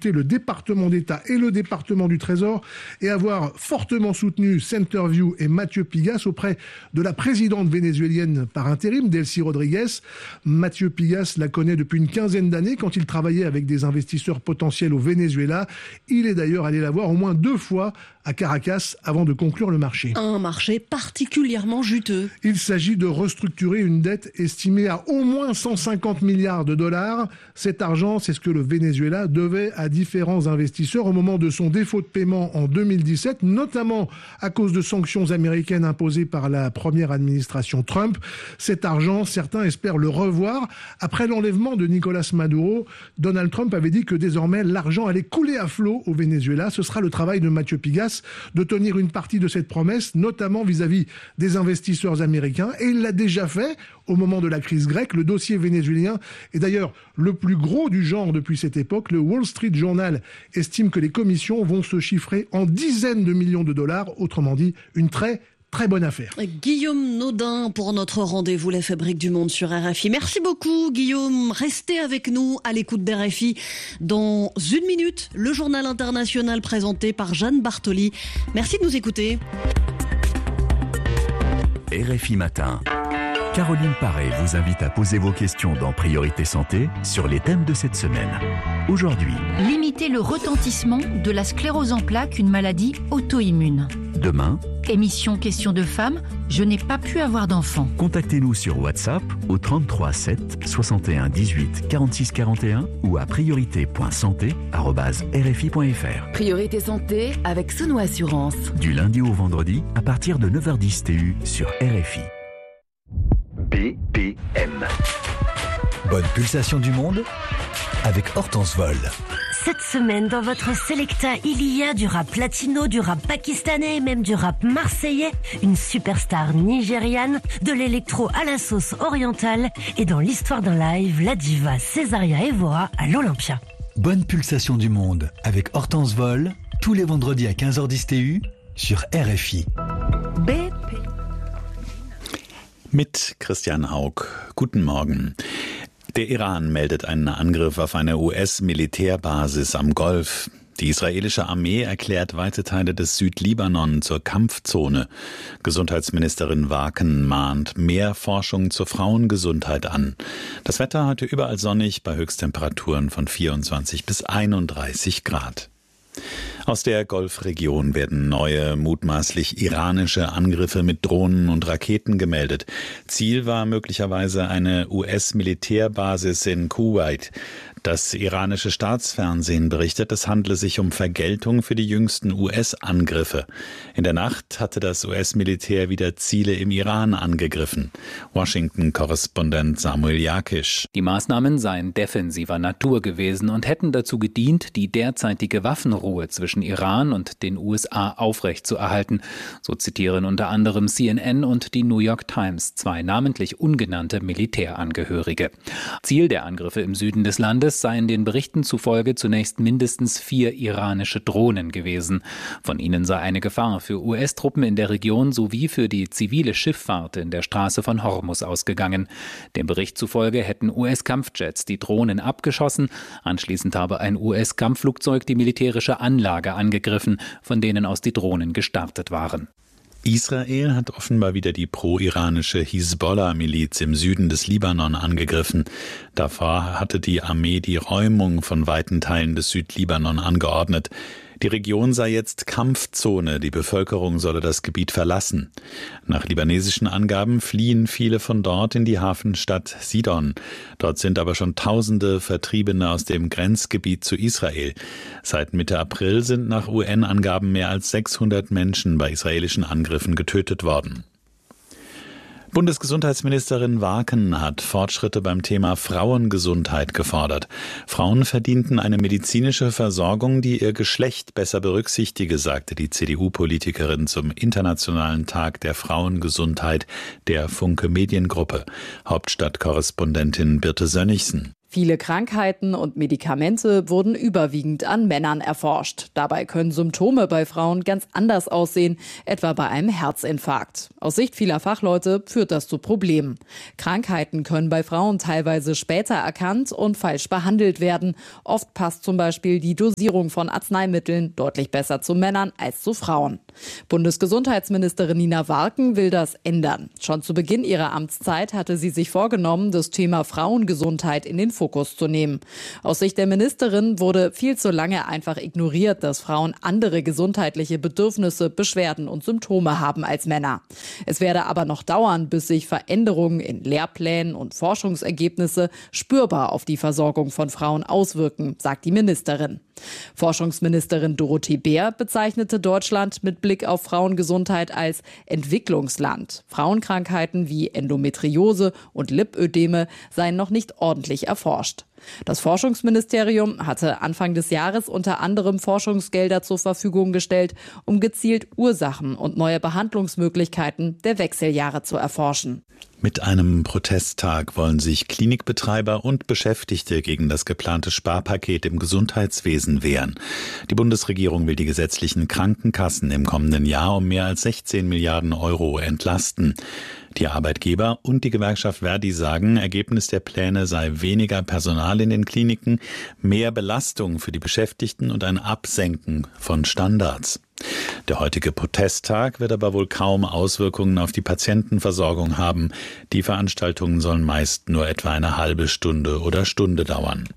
consulté le département d'État et le département du Trésor et avoir fortement soutenu Centerview et Mathieu Pigas auprès de la présidente vénézuélienne par intérim, Delcy Rodriguez. Mathieu Pigas la connaît depuis une quinzaine d'années quand il travaillait avec des investisseurs potentiels au Venezuela. Il est d'ailleurs allé la voir au moins 2 fois à Caracas avant de conclure le marché. Un marché particulièrement juteux. Il s'agit de restructurer une dette estimée à au moins 150 milliards de dollars. Cet argent, c'est ce que le Venezuela devait à différents investisseurs au moment de son défaut de paiement en 2017, notamment à cause de sanctions américaines imposées par la première administration Trump. Cet argent, certains espèrent le revoir. Après l'enlèvement de Nicolas Maduro, Donald Trump avait dit que désormais l'argent allait couler à flot au Venezuela. Ce sera le travail de Mathieu Pigas de tenir une partie de cette promesse, notamment vis-à-vis des investisseurs américains. Et il l'a déjà fait au moment de la crise grecque. Le dossier vénézuélien est d'ailleurs le plus gros du genre depuis cette époque. Le Wall Street Journal estime que les commissions vont se chiffrer en dizaines de millions de dollars. Autrement dit, une très bonne affaire. Guillaume Naudin pour notre rendez-vous Les Fabriques du Monde sur RFI. Merci beaucoup Guillaume. Restez avec nous à l'écoute d'RFI. Dans 1 minute, le journal international présenté par Jeanne Bartoli. Merci de nous écouter. RFI Matin. Caroline Paré vous invite à poser vos questions dans Priorité Santé sur les thèmes de cette semaine. Aujourd'hui, limiter le retentissement de la sclérose en plaques, une maladie auto-immune. Demain, émission Questions de femmes, je n'ai pas pu avoir d'enfant. Contactez-nous sur WhatsApp au 33 7 61 18 46 41 ou à priorité.santé@rfi.fr. Priorité Santé avec Sono Assurance. Du lundi au vendredi à partir de 9h10 TU sur RFI. BPM. Bonne pulsation du monde avec Hortense Vol. Cette semaine, dans votre Selecta, il y a du rap latino, du rap pakistanais et même du rap marseillais, une superstar nigériane, de l'électro à la sauce orientale et dans l'histoire d'un live, la diva Césaria Evora à l'Olympia. Bonne pulsation du monde avec Hortense Vol, tous les vendredis à 15h10 TU sur RFI. BP. Mit Christian Haug. Guten Morgen. Der Iran meldet einen Angriff auf eine US-Militärbasis am Golf. Die israelische Armee erklärt weite Teile des Südlibanon zur Kampfzone. Gesundheitsministerin Waken mahnt mehr Forschung zur Frauengesundheit an. Das Wetter heute überall sonnig bei Höchsttemperaturen von 24 bis 31 Grad. Aus der Golfregion werden neue, mutmaßlich iranische Angriffe mit Drohnen und Raketen gemeldet. Ziel war möglicherweise eine US-Militärbasis in Kuwait. Das iranische Staatsfernsehen berichtet, es handle sich um Vergeltung für die jüngsten US-Angriffe. In der Nacht hatte das US-Militär wieder Ziele im Iran angegriffen. Washington-Korrespondent Samuel Jakisch. Die Maßnahmen seien defensiver Natur gewesen und hätten dazu gedient, die derzeitige Waffenruhe zwischen Iran und den USA aufrechtzuerhalten. So zitieren unter anderem CNN und die New York Times 2 namentlich ungenannte Militärangehörige. Ziel der Angriffe im Süden des Landes seien den Berichten zufolge zunächst mindestens 4 iranische Drohnen gewesen. Von ihnen sei eine Gefahr für US-Truppen in der Region sowie für die zivile Schifffahrt in der Straße von Hormuz ausgegangen. Dem Bericht zufolge hätten US-Kampfjets die Drohnen abgeschossen. Anschließend habe ein US-Kampfflugzeug die militärische Anlage angegriffen, von denen aus die Drohnen gestartet waren. Israel hat offenbar wieder die pro-iranische Hisbollah-Miliz im Süden des Libanon angegriffen. Davor hatte die Armee die Räumung von weiten Teilen des Südlibanon angeordnet. Die Region sei jetzt Kampfzone, die Bevölkerung solle das Gebiet verlassen. Nach libanesischen Angaben fliehen viele von dort in die Hafenstadt Sidon. Dort sind aber schon Tausende Vertriebene aus dem Grenzgebiet zu Israel. Seit Mitte April sind nach UN-Angaben mehr als 600 Menschen bei israelischen Angriffen getötet worden. Bundesgesundheitsministerin Waken hat Fortschritte beim Thema Frauengesundheit gefordert. Frauen verdienten eine medizinische Versorgung, die ihr Geschlecht besser berücksichtige, sagte die CDU-Politikerin zum Internationalen Tag der Frauengesundheit der Funke Mediengruppe. Hauptstadtkorrespondentin Birte Sönnigsen. Viele Krankheiten und Medikamente wurden überwiegend an Männern erforscht. Dabei können Symptome bei Frauen ganz anders aussehen, etwa bei einem Herzinfarkt. Aus Sicht vieler Fachleute führt das zu Problemen. Krankheiten können bei Frauen teilweise später erkannt und falsch behandelt werden. Oft passt zum Beispiel die Dosierung von Arzneimitteln deutlich besser zu Männern als zu Frauen. Bundesgesundheitsministerin Nina Warken will das ändern. Schon zu Beginn ihrer Amtszeit hatte sie sich vorgenommen, das Thema Frauengesundheit in den Fokus zu nehmen. Aus Sicht der Ministerin wurde viel zu lange einfach ignoriert, dass Frauen andere gesundheitliche Bedürfnisse, Beschwerden und Symptome haben als Männer. Es werde aber noch dauern, bis sich Veränderungen in Lehrplänen und Forschungsergebnisse spürbar auf die Versorgung von Frauen auswirken, sagt die Ministerin. Forschungsministerin Dorothee Bär bezeichnete Deutschland mit Blick auf Frauengesundheit als Entwicklungsland. Frauenkrankheiten wie Endometriose und Lipödeme seien noch nicht ordentlich erforscht. Das Forschungsministerium hatte Anfang des Jahres unter anderem Forschungsgelder zur Verfügung gestellt, um gezielt Ursachen und neue Behandlungsmöglichkeiten der Wechseljahre zu erforschen. Mit einem Protesttag wollen sich Klinikbetreiber und Beschäftigte gegen das geplante Sparpaket im Gesundheitswesen wehren. Die Bundesregierung will die gesetzlichen Krankenkassen im kommenden Jahr um mehr als 16 Milliarden Euro entlasten. Die Arbeitgeber und die Gewerkschaft Verdi sagen, Ergebnis der Pläne sei weniger Personal in den Kliniken, mehr Belastung für die Beschäftigten und ein Absenken von Standards. Der heutige Protesttag wird aber wohl kaum Auswirkungen auf die Patientenversorgung haben. Die Veranstaltungen sollen meist nur etwa eine halbe Stunde oder Stunde dauern.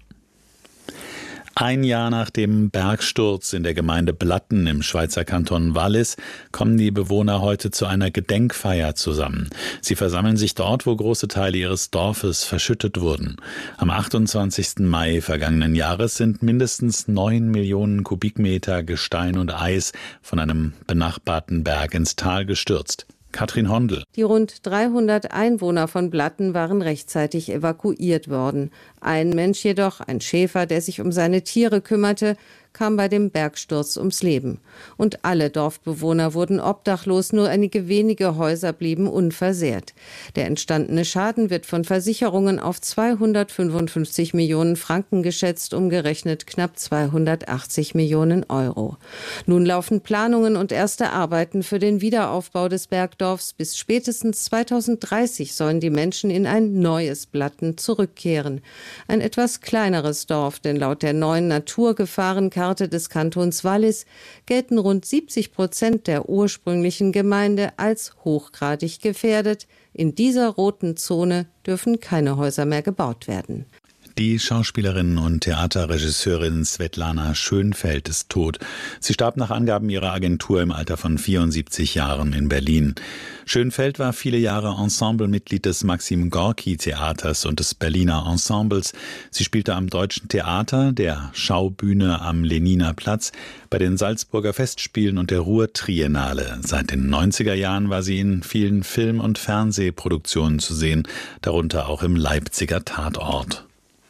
Ein Jahr nach dem Bergsturz in der Gemeinde Blatten im Schweizer Kanton Wallis kommen die Bewohner heute zu einer Gedenkfeier zusammen. Sie versammeln sich dort, wo große Teile ihres Dorfes verschüttet wurden. Am 28. Mai vergangenen Jahres sind mindestens 9 Millionen Kubikmeter Gestein und Eis von einem benachbarten Berg ins Tal gestürzt. Katrin Hondel. Die rund 300 Einwohner von Blatten waren rechtzeitig evakuiert worden. Ein Mensch jedoch, ein Schäfer, der sich um seine Tiere kümmerte, kam bei dem Bergsturz ums Leben. Und alle Dorfbewohner wurden obdachlos, nur einige wenige Häuser blieben unversehrt. Der entstandene Schaden wird von Versicherungen auf 255 Millionen Franken geschätzt, umgerechnet knapp 280 Millionen Euro. Nun laufen Planungen und erste Arbeiten für den Wiederaufbau des Bergdorfs. Bis spätestens 2030 sollen die Menschen in ein neues Blatten zurückkehren. Ein etwas kleineres Dorf, denn laut der neuen Naturgefahrenkarte des Kantons Wallis gelten rund 70% der ursprünglichen Gemeinde als hochgradig gefährdet. In dieser roten Zone dürfen keine Häuser mehr gebaut werden. Die Schauspielerin und Theaterregisseurin Svetlana Schönfeld ist tot. Sie starb nach Angaben ihrer Agentur im Alter von 74 Jahren in Berlin. Schönfeld war viele Jahre Ensemblemitglied des Maxim-Gorki-Theaters und des Berliner Ensembles. Sie spielte am Deutschen Theater, der Schaubühne am Leniner Platz, bei den Salzburger Festspielen und der Ruhr-Triennale. Seit den 90er Jahren war sie in vielen Film- und Fernsehproduktionen zu sehen, darunter auch im Leipziger Tatort.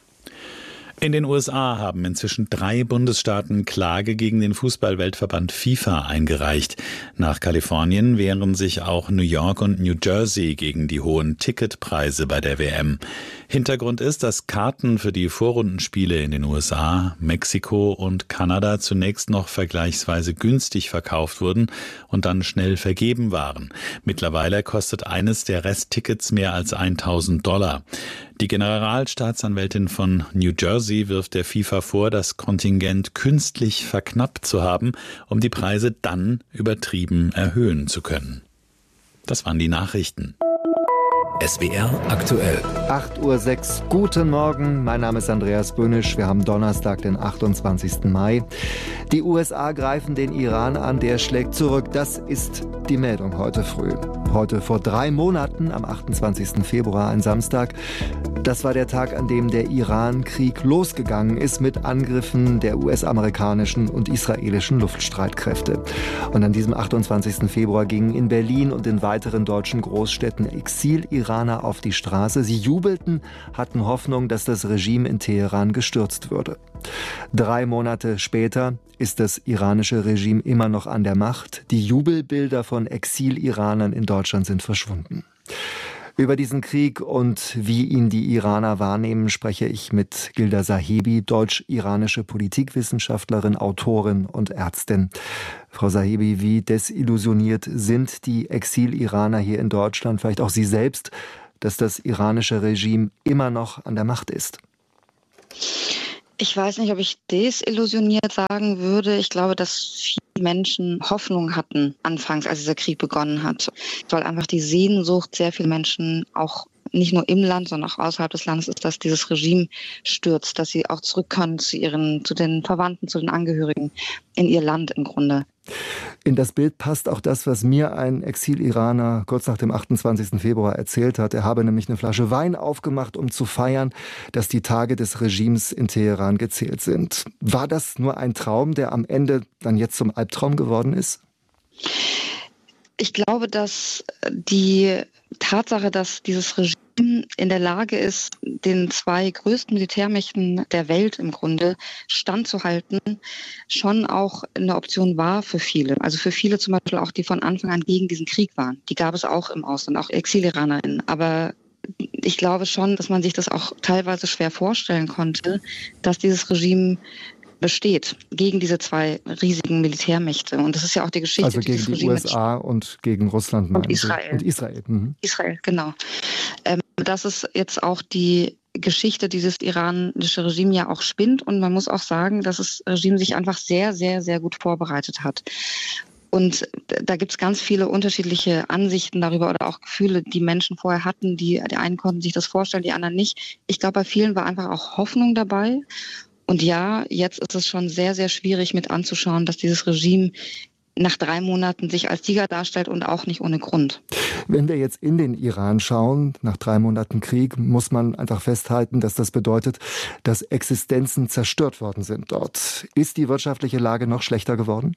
In den USA haben inzwischen 3 Bundesstaaten Klage gegen den Fußball-Weltverband FIFA eingereicht. Nach Kalifornien wehren sich auch New York und New Jersey gegen die hohen Ticketpreise bei der WM. Hintergrund ist, dass Karten für die Vorrundenspiele in den USA, Mexiko und Kanada zunächst noch vergleichsweise günstig verkauft wurden und dann schnell vergeben waren. Mittlerweile kostet eines der Resttickets mehr als $1.000. Die Generalstaatsanwältin von New Jersey wirft der FIFA vor, das Kontingent künstlich verknappt zu haben, um die Preise dann übertrieben erhöhen zu können. Das waren die Nachrichten. SWR aktuell. 8:06 Uhr. Guten Morgen, mein Name ist Andreas Bönisch. Wir haben Donnerstag, den 28. Mai. Die USA greifen den Iran an, der schlägt zurück. Das ist die Meldung heute früh. Heute vor 3 Monaten, am 28. Februar, ein Samstag. Das war der Tag, an dem der Iran-Krieg losgegangen ist mit Angriffen der US-amerikanischen und israelischen Luftstreitkräfte. Und an diesem 28. Februar gingen in Berlin und in weiteren deutschen Großstädten Exil-Iraner auf die Straße. Sie jubelten, hatten Hoffnung, dass das Regime in Teheran gestürzt würde. 3 Monate später ist das iranische Regime immer noch an der Macht. Die Jubelbilder von Exil-Iranern in Deutschland sind verschwunden. Über diesen Krieg und wie ihn die Iraner wahrnehmen, spreche ich mit Gilda Sahebi, deutsch-iranische Politikwissenschaftlerin, Autorin und Ärztin. Frau Sahebi, wie desillusioniert sind die Exil-Iraner hier in Deutschland, vielleicht auch Sie selbst, dass das iranische Regime immer noch an der Macht ist? Ich weiß nicht, ob ich desillusioniert sagen würde. Ich glaube, dass viele Menschen Hoffnung hatten anfangs, als dieser Krieg begonnen hat. Weil einfach die Sehnsucht sehr viele Menschen auch nicht nur im Land, sondern auch außerhalb des Landes ist, dass dieses Regime stürzt, dass sie auch zurück können zu den Verwandten, zu den Angehörigen in ihr Land im Grunde. In das Bild passt auch das, was mir ein Exil-Iraner kurz nach dem 28. Februar erzählt hat. Er habe nämlich eine Flasche Wein aufgemacht, um zu feiern, dass die Tage des Regimes in Teheran gezählt sind. War das nur ein Traum, der am Ende dann jetzt zum Albtraum geworden ist? Ich glaube, dass die Tatsache, dass dieses Regime in der Lage ist, den zwei größten Militärmächten der Welt im Grunde standzuhalten, schon auch eine Option war für viele. Also für viele zum Beispiel auch, die von Anfang an gegen diesen Krieg waren. Die gab es auch im Ausland, auch Exil-IranerInnen. Aber ich glaube schon, dass man sich das auch teilweise schwer vorstellen konnte, dass dieses Regime besteht gegen diese zwei riesigen Militärmächte. Und das ist ja auch die Geschichte. Also gegen die USA und gegen Russland. Und Israel. Und Israel. Mhm. Israel, genau. Das ist jetzt auch die Geschichte, dieses iranische Regime ja auch spinnt. Und man muss auch sagen, dass das Regime sich einfach sehr, sehr, sehr gut vorbereitet hat. Und da gibt es ganz viele unterschiedliche Ansichten darüber oder auch Gefühle, die Menschen vorher hatten. Die einen konnten sich das vorstellen, die anderen nicht. Ich glaube, bei vielen war einfach auch Hoffnung dabei. Und ja, jetzt ist es schon sehr, sehr schwierig mit anzuschauen, dass dieses Regime nach 3 Monaten sich als Sieger darstellt und auch nicht ohne Grund. Wenn wir jetzt in den Iran schauen, nach 3 Monaten Krieg, muss man einfach festhalten, dass das bedeutet, dass Existenzen zerstört worden sind dort. Ist die wirtschaftliche Lage noch schlechter geworden?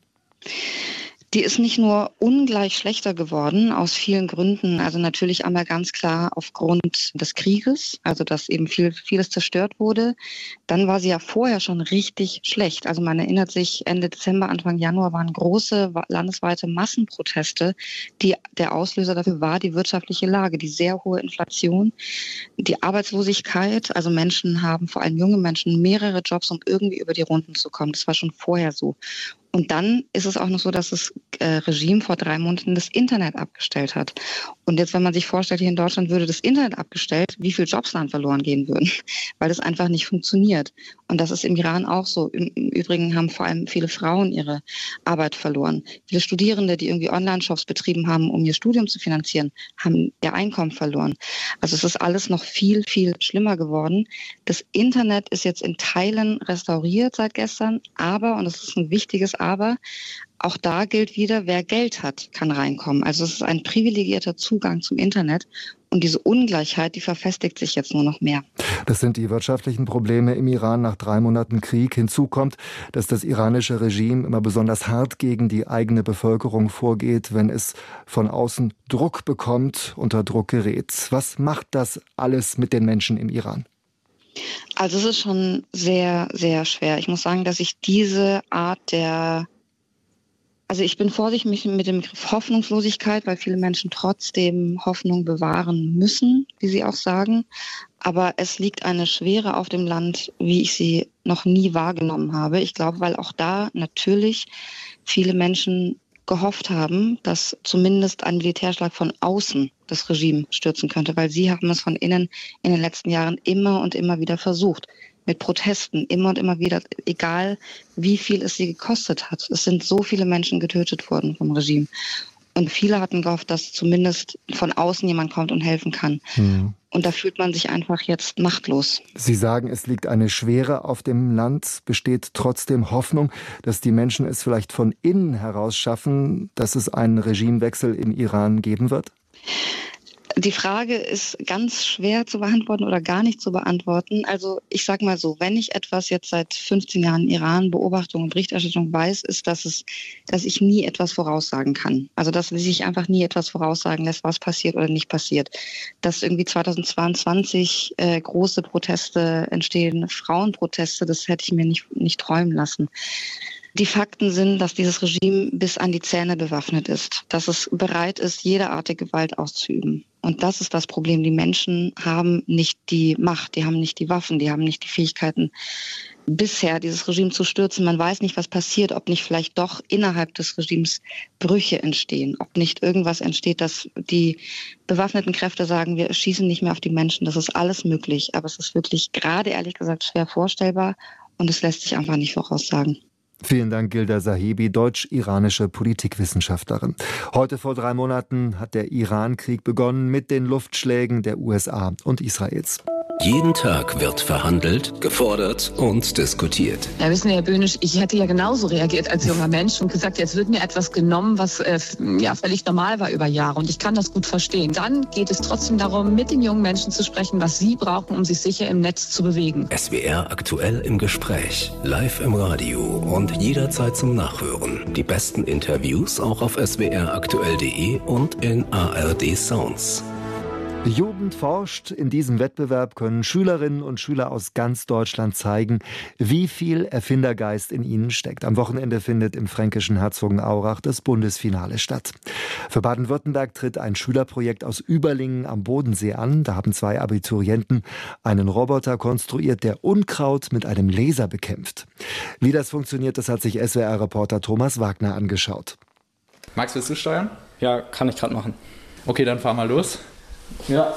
Die ist nicht nur ungleich schlechter geworden, aus vielen Gründen. Also natürlich einmal ganz klar aufgrund des Krieges, also dass eben vieles zerstört wurde. Dann war sie ja vorher schon richtig schlecht. Also man erinnert sich, Ende Dezember, Anfang Januar waren große landesweite Massenproteste. Der Auslöser dafür war die wirtschaftliche Lage, die sehr hohe Inflation, die Arbeitslosigkeit. Also Menschen haben, vor allem junge Menschen, mehrere Jobs, um irgendwie über die Runden zu kommen. Das war schon vorher so. Und dann ist es auch noch so, dass das Regime vor 3 Monaten das Internet abgestellt hat. Und jetzt, wenn man sich vorstellt, hier in Deutschland würde das Internet abgestellt, wie viele Jobs dann verloren gehen würden, weil das einfach nicht funktioniert. Und das ist im Iran auch so. Im Übrigen haben vor allem viele Frauen ihre Arbeit verloren. Viele Studierende, die irgendwie Online-Shops betrieben haben, um ihr Studium zu finanzieren, haben ihr Einkommen verloren. Also es ist alles noch viel, viel schlimmer geworden. Das Internet ist jetzt in Teilen restauriert seit gestern, aber, und das ist ein wichtiges Aber, auch da gilt wieder, wer Geld hat, kann reinkommen. Also es ist ein privilegierter Zugang zum Internet und diese Ungleichheit, die verfestigt sich jetzt nur noch mehr. Das sind die wirtschaftlichen Probleme im Iran nach 3 Monaten Krieg. Hinzu kommt, dass das iranische Regime immer besonders hart gegen die eigene Bevölkerung vorgeht, wenn es von außen Druck bekommt, unter Druck gerät. Was macht das alles mit den Menschen im Iran? Also es ist schon sehr, sehr schwer. Ich muss sagen, dass ich diese Art also ich bin vorsichtig mit dem Begriff Hoffnungslosigkeit, weil viele Menschen trotzdem Hoffnung bewahren müssen, wie sie auch sagen. Aber es liegt eine Schwere auf dem Land, wie ich sie noch nie wahrgenommen habe. Ich glaube, weil auch da natürlich viele Menschen gehofft haben, dass zumindest ein Militärschlag von außen das Regime stürzen könnte, weil sie haben es von innen in den letzten Jahren immer und immer wieder versucht. Mit Protesten, immer und immer wieder, egal wie viel es sie gekostet hat. Es sind so viele Menschen getötet worden vom Regime. Und viele hatten gehofft, dass zumindest von außen jemand kommt und helfen kann. Und da fühlt man sich einfach jetzt machtlos. Sie sagen, es liegt eine Schwere auf dem Land. Besteht trotzdem Hoffnung, dass die Menschen es vielleicht von innen heraus schaffen, dass es einen Regimewechsel im Iran geben wird? Die Frage ist ganz schwer zu beantworten oder gar nicht zu beantworten. Also ich sage mal so, wenn ich etwas jetzt seit 15 Jahren Iran Beobachtung und Berichterstattung weiß, ist, dass ich nie etwas voraussagen kann. Also dass sich einfach nie etwas voraussagen lässt, was passiert oder nicht passiert. Dass irgendwie 2022 große Proteste entstehen, Frauenproteste, das hätte ich mir nicht träumen lassen. Die Fakten sind, dass dieses Regime bis an die Zähne bewaffnet ist, dass es bereit ist, jede Art der Gewalt auszuüben. Und das ist das Problem. Die Menschen haben nicht die Macht, die haben nicht die Waffen, die haben nicht die Fähigkeiten, bisher dieses Regime zu stürzen. Man weiß nicht, was passiert, ob nicht vielleicht doch innerhalb des Regimes Brüche entstehen, ob nicht irgendwas entsteht, dass die bewaffneten Kräfte sagen, wir schießen nicht mehr auf die Menschen. Das ist alles möglich, aber es ist wirklich gerade ehrlich gesagt schwer vorstellbar und es lässt sich einfach nicht voraussagen. Vielen Dank, Gilda Sahibi, deutsch-iranische Politikwissenschaftlerin. Heute vor 3 Monaten hat der Iran-Krieg begonnen mit den Luftschlägen der USA und Israels. Jeden Tag wird verhandelt, gefordert und diskutiert. Ja, wissen Sie, Herr Böhnisch, ich hätte ja genauso reagiert als junger Mensch und gesagt, jetzt wird mir etwas genommen, was völlig normal war über Jahre. Und ich kann das gut verstehen. Dann geht es trotzdem darum, mit den jungen Menschen zu sprechen, was sie brauchen, um sich sicher im Netz zu bewegen. SWR aktuell im Gespräch, live im Radio und jederzeit zum Nachhören. Die besten Interviews auch auf swraktuell.de und in ARD Sounds. Jugend forscht. In diesem Wettbewerb können Schülerinnen und Schüler aus ganz Deutschland zeigen, wie viel Erfindergeist in ihnen steckt. Am Wochenende findet im fränkischen Herzogenaurach das Bundesfinale statt. Für Baden-Württemberg tritt ein Schülerprojekt aus Überlingen am Bodensee an. Da haben 2 Abiturienten einen Roboter konstruiert, der Unkraut mit einem Laser bekämpft. Wie das funktioniert, das hat sich SWR-Reporter Thomas Wagner angeschaut. Max, willst du steuern? Ja, kann ich gerade machen. Okay, dann fahr mal los. Ja.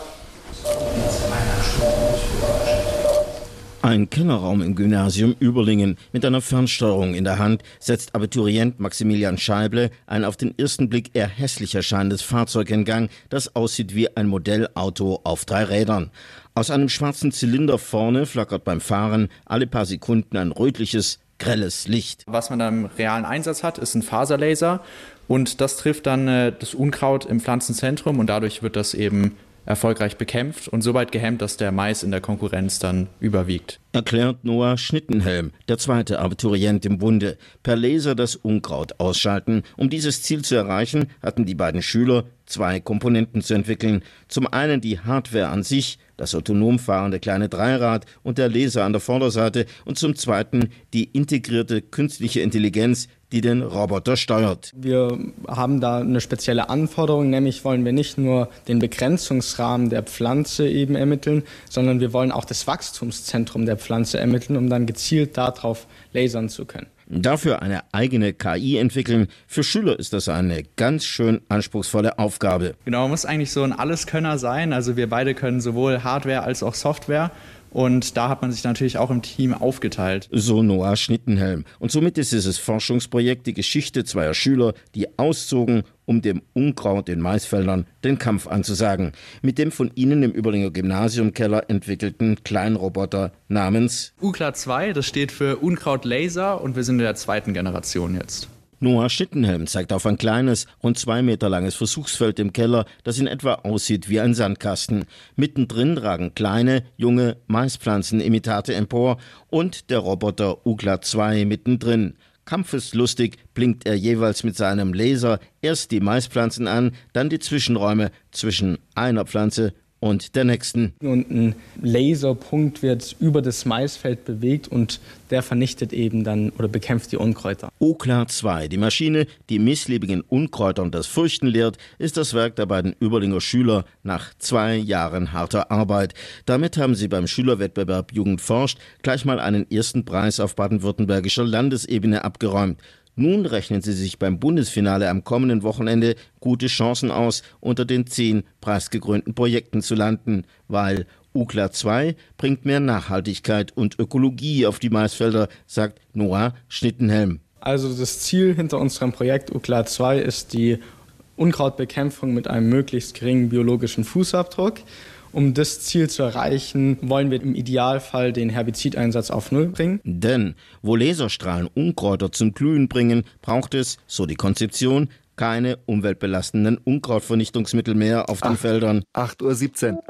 Ein Kellerraum im Gymnasium Überlingen. Mit einer Fernsteuerung in der Hand setzt Abiturient Maximilian Scheible ein auf den ersten Blick eher hässlich erscheinendes Fahrzeug in Gang, das aussieht wie ein Modellauto auf 3 Rädern. Aus einem schwarzen Zylinder vorne flackert beim Fahren alle paar Sekunden ein rötliches, grelles Licht. Was man da im realen Einsatz hat, ist ein Faserlaser und das trifft dann das Unkraut im Pflanzenzentrum und dadurch wird das eben erfolgreich bekämpft und so weit gehemmt, dass der Mais in der Konkurrenz dann überwiegt. Erklärt Noah Schnittenhelm, der 2. Abiturient im Bunde. Per Laser das Unkraut ausschalten. Um dieses Ziel zu erreichen, hatten die beiden Schüler 2 Komponenten zu entwickeln. Zum einen die Hardware an sich, das autonom fahrende kleine Dreirad und der Laser an der Vorderseite und zum zweiten die integrierte künstliche Intelligenz, die den Roboter steuert. Wir haben da eine spezielle Anforderung, nämlich wollen wir nicht nur den Begrenzungsrahmen der Pflanze eben ermitteln, sondern wir wollen auch das Wachstumszentrum der Pflanze ermitteln, um dann gezielt darauf lasern zu können. Dafür eine eigene KI entwickeln. Für Schüler ist das eine ganz schön anspruchsvolle Aufgabe. Genau, man muss eigentlich so ein Alleskönner sein. Also wir beide können sowohl Hardware als auch Software. Und da hat man sich natürlich auch im Team aufgeteilt. So Noah Schnittenhelm. Und somit ist dieses Forschungsprojekt die Geschichte 2 Schüler, die auszogen, um dem Unkraut in Maisfeldern den Kampf anzusagen. Mit dem von ihnen im Überlinger Gymnasiumkeller entwickelten Kleinroboter namens UKLA 2, das steht für Unkraut-Laser und wir sind in der 2. Generation jetzt. Noah Schnittenhelm zeigt auf ein kleines, rund 2 Meter langes Versuchsfeld im Keller, das in etwa aussieht wie ein Sandkasten. Mittendrin ragen kleine, junge Maispflanzenimitate empor und der Roboter UKLA 2 mittendrin. Kampfeslustig blinkt er jeweils mit seinem Laser erst die Maispflanzen an, dann die Zwischenräume zwischen einer Pflanze und der nächsten. Und ein Laserpunkt wird über das Maisfeld bewegt und der vernichtet eben dann oder bekämpft die Unkräuter. UKLA 2, die Maschine, die missliebigen Unkräutern das Fürchten lehrt, ist das Werk der beiden Überlinger Schüler nach 2 Jahren harter Arbeit. Damit haben sie beim Schülerwettbewerb Jugend forscht gleich mal einen ersten Preis auf baden-württembergischer Landesebene abgeräumt. Nun rechnen sie sich beim Bundesfinale am kommenden Wochenende gute Chancen aus, unter den 10 preisgekrönten Projekten zu landen, weil UKLA 2 bringt mehr Nachhaltigkeit und Ökologie auf die Maisfelder, sagt Noah Schnittenhelm. Also das Ziel hinter unserem Projekt UKLA 2 ist die Unkrautbekämpfung mit einem möglichst geringen biologischen Fußabdruck. Um das Ziel zu erreichen, wollen wir im Idealfall den Herbizideinsatz auf Null bringen. Denn wo Laserstrahlen Unkräuter zum Glühen bringen, braucht es, so die Konzeption, keine umweltbelastenden Unkrautvernichtungsmittel mehr auf den Feldern. 8:17 Uhr.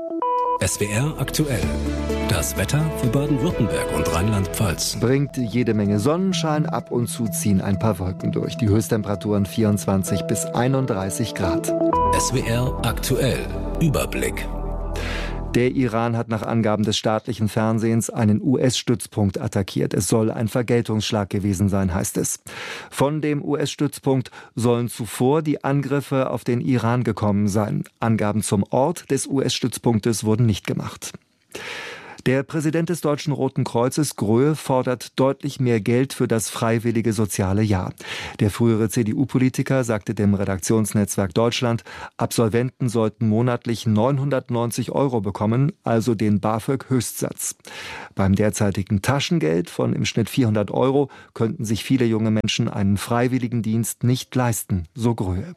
SWR aktuell. Das Wetter für Baden-Württemberg und Rheinland-Pfalz. Bringt jede Menge Sonnenschein, ab und zu ziehen ein paar Wolken durch. Die Höchsttemperaturen 24 bis 31 Grad. SWR aktuell. Überblick. Der Iran hat nach Angaben des staatlichen Fernsehens einen US-Stützpunkt attackiert. Es soll ein Vergeltungsschlag gewesen sein, heißt es. Von dem US-Stützpunkt sollen zuvor die Angriffe auf den Iran gekommen sein. Angaben zum Ort des US-Stützpunktes wurden nicht gemacht. Der Präsident des Deutschen Roten Kreuzes, Gröhe, fordert deutlich mehr Geld für das freiwillige soziale Jahr. Der frühere CDU-Politiker sagte dem Redaktionsnetzwerk Deutschland, Absolventen sollten monatlich 990 € bekommen, also den BAföG-Höchstsatz. Beim derzeitigen Taschengeld von im Schnitt 400 € könnten sich viele junge Menschen einen Freiwilligendienst nicht leisten, so Gröhe.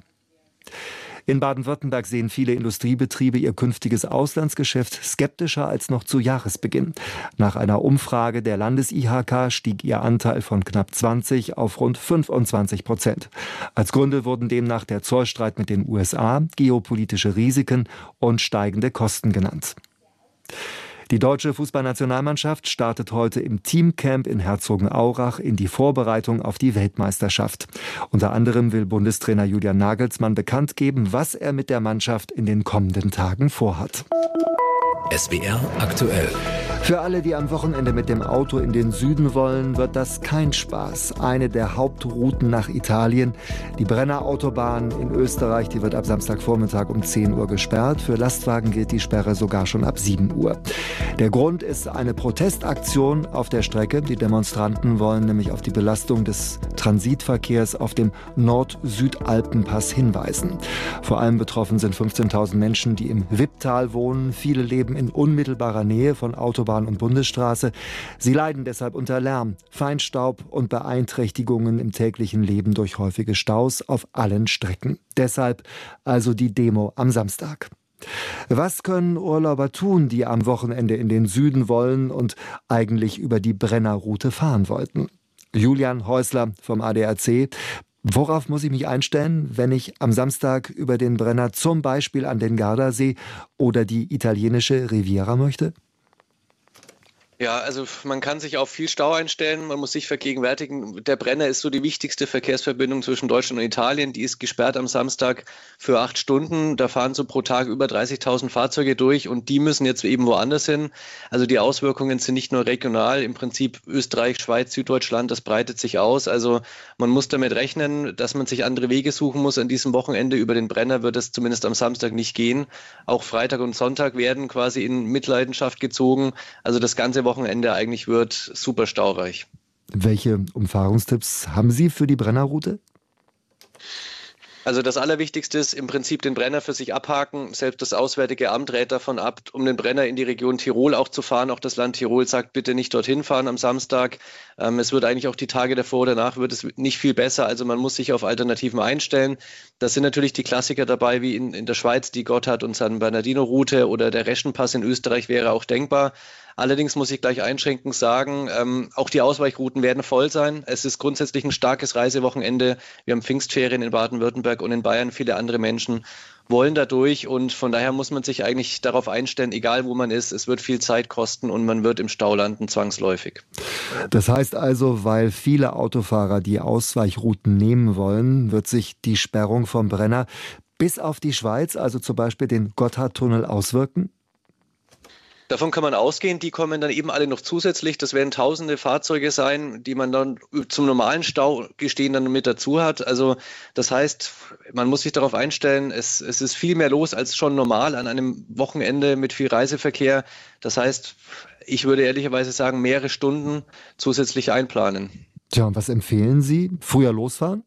In Baden-Württemberg sehen viele Industriebetriebe ihr künftiges Auslandsgeschäft skeptischer als noch zu Jahresbeginn. Nach einer Umfrage der Landes-IHK stieg ihr Anteil von knapp 20 auf rund 25%. Als Gründe wurden demnach der Zollstreit mit den USA, geopolitische Risiken und steigende Kosten genannt. Die deutsche Fußballnationalmannschaft startet heute im Teamcamp in Herzogenaurach in die Vorbereitung auf die Weltmeisterschaft. Unter anderem will Bundestrainer Julian Nagelsmann bekannt geben, was er mit der Mannschaft in den kommenden Tagen vorhat. SWR aktuell. Für alle, die am Wochenende mit dem Auto in den Süden wollen, wird das kein Spaß. Eine der Hauptrouten nach Italien, die Brennerautobahn in Österreich, die wird ab Samstagvormittag um 10 Uhr gesperrt. Für Lastwagen gilt die Sperre sogar schon ab 7 Uhr. Der Grund ist eine Protestaktion auf der Strecke. Die Demonstranten wollen nämlich auf die Belastung des Transitverkehrs auf dem Nord-Süd-Alpenpass hinweisen. Vor allem betroffen sind 15.000 Menschen, die im Wipptal wohnen. Viele leben in unmittelbarer Nähe von Autobahn und Bundesstraße. Sie leiden deshalb unter Lärm, Feinstaub und Beeinträchtigungen im täglichen Leben durch häufige Staus auf allen Strecken. Deshalb also die Demo am Samstag. Was können Urlauber tun, die am Wochenende in den Süden wollen und eigentlich über die Brennerroute fahren wollten? Julian Häusler vom ADAC. Worauf muss ich mich einstellen, wenn ich am Samstag über den Brenner zum Beispiel an den Gardasee oder die italienische Riviera möchte? Ja, also man kann sich auf viel Stau einstellen, man muss sich vergegenwärtigen, der Brenner ist so die wichtigste Verkehrsverbindung zwischen Deutschland und Italien, die ist gesperrt am Samstag für 8 Stunden, da fahren so pro Tag über 30.000 Fahrzeuge durch und die müssen jetzt eben woanders hin. Also die Auswirkungen sind nicht nur regional, im Prinzip Österreich, Schweiz, Süddeutschland, das breitet sich aus. Also man muss damit rechnen, dass man sich andere Wege suchen muss an diesem Wochenende. Über den Brenner wird es zumindest am Samstag nicht gehen. Auch Freitag und Sonntag werden quasi in Mitleidenschaft gezogen. Also das ganze Wochenende eigentlich wird super staureich. Welche Umfahrungstipps haben Sie für die Brennerroute? Also das Allerwichtigste ist im Prinzip den Brenner für sich abhaken. Selbst das Auswärtige Amt rät davon ab, um den Brenner in die Region Tirol auch zu fahren. Auch das Land Tirol sagt, bitte nicht dorthin fahren am Samstag. Es wird eigentlich auch die Tage davor oder danach wird es nicht viel besser. Also man muss sich auf Alternativen einstellen. Das sind natürlich die Klassiker dabei, wie in der Schweiz die Gotthard- und San Bernardino-Route oder der Reschenpass in Österreich wäre auch denkbar. Allerdings muss ich gleich einschränkend sagen, auch die Ausweichrouten werden voll sein. Es ist grundsätzlich ein starkes Reisewochenende. Wir haben Pfingstferien in Baden-Württemberg und in Bayern. Viele andere Menschen wollen dadurch und von daher muss man sich eigentlich darauf einstellen, egal wo man ist, es wird viel Zeit kosten und man wird im Stau landen, zwangsläufig. Das heißt also, weil viele Autofahrer die Ausweichrouten nehmen wollen, wird sich die Sperrung vom Brenner bis auf die Schweiz, also zum Beispiel den Gotthardtunnel, auswirken? Davon kann man ausgehen, die kommen dann eben alle noch zusätzlich. Das werden tausende Fahrzeuge sein, die man dann zum normalen Staugestehen dann mit dazu hat. Also das heißt, man muss sich darauf einstellen, es ist viel mehr los als schon normal an einem Wochenende mit viel Reiseverkehr. Das heißt, ich würde ehrlicherweise sagen, mehrere Stunden zusätzlich einplanen. Tja, und was empfehlen Sie? Früher losfahren?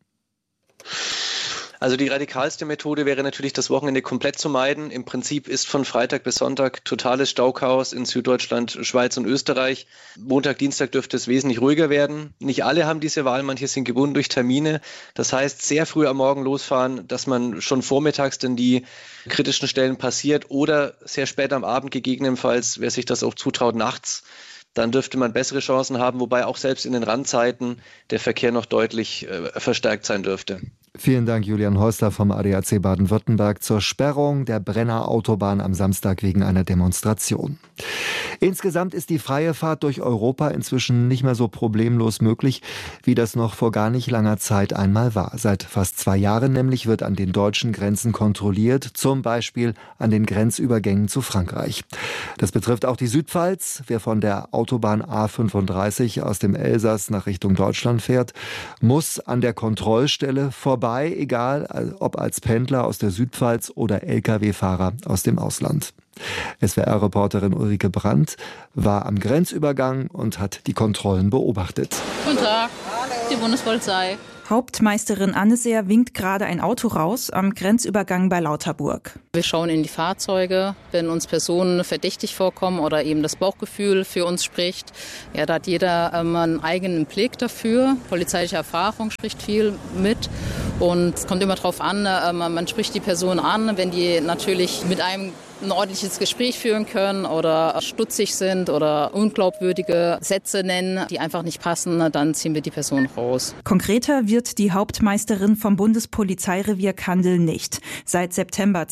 Also die radikalste Methode wäre natürlich, das Wochenende komplett zu meiden. Im Prinzip ist von Freitag bis Sonntag totales Stauchaos in Süddeutschland, Schweiz und Österreich. Montag, Dienstag dürfte es wesentlich ruhiger werden. Nicht alle haben diese Wahl, manche sind gebunden durch Termine. Das heißt, sehr früh am Morgen losfahren, dass man schon vormittags dann die kritischen Stellen passiert oder sehr spät am Abend gegebenenfalls, wer sich das auch zutraut, nachts. Dann dürfte man bessere Chancen haben, wobei auch selbst in den Randzeiten der Verkehr noch deutlich verstärkt sein dürfte. Vielen Dank, Julian Häusler vom ADAC Baden-Württemberg zur Sperrung der Brenner Autobahn am Samstag wegen einer Demonstration. Insgesamt ist die freie Fahrt durch Europa inzwischen nicht mehr so problemlos möglich, wie das noch vor gar nicht langer Zeit einmal war. Seit fast 2 Jahren nämlich wird an den deutschen Grenzen kontrolliert, zum Beispiel an den Grenzübergängen zu Frankreich. Das betrifft auch die Südpfalz. Wer von der Autobahn A35 aus dem Elsass nach Richtung Deutschland fährt, muss an der Kontrollstelle vorbei, egal ob als Pendler aus der Südpfalz oder Lkw-Fahrer aus dem Ausland. SWR-Reporterin Ulrike Brandt war am Grenzübergang und hat die Kontrollen beobachtet. Guten Tag, die Bundespolizei. Hauptmeisterin Anneseer winkt gerade ein Auto raus am Grenzübergang bei Lauterburg. Wir schauen in die Fahrzeuge, wenn uns Personen verdächtig vorkommen oder eben das Bauchgefühl für uns spricht. Ja, da hat jeder einen eigenen Blick dafür. Polizeiliche Erfahrung spricht viel mit. Und es kommt immer darauf an, man spricht die Person an, wenn die natürlich mit einem ein ordentliches Gespräch führen können oder stutzig sind oder unglaubwürdige Sätze nennen, die einfach nicht passen, dann ziehen wir die Person raus. Konkreter wird die Hauptmeisterin vom Bundespolizeirevier Kandel nicht. Seit September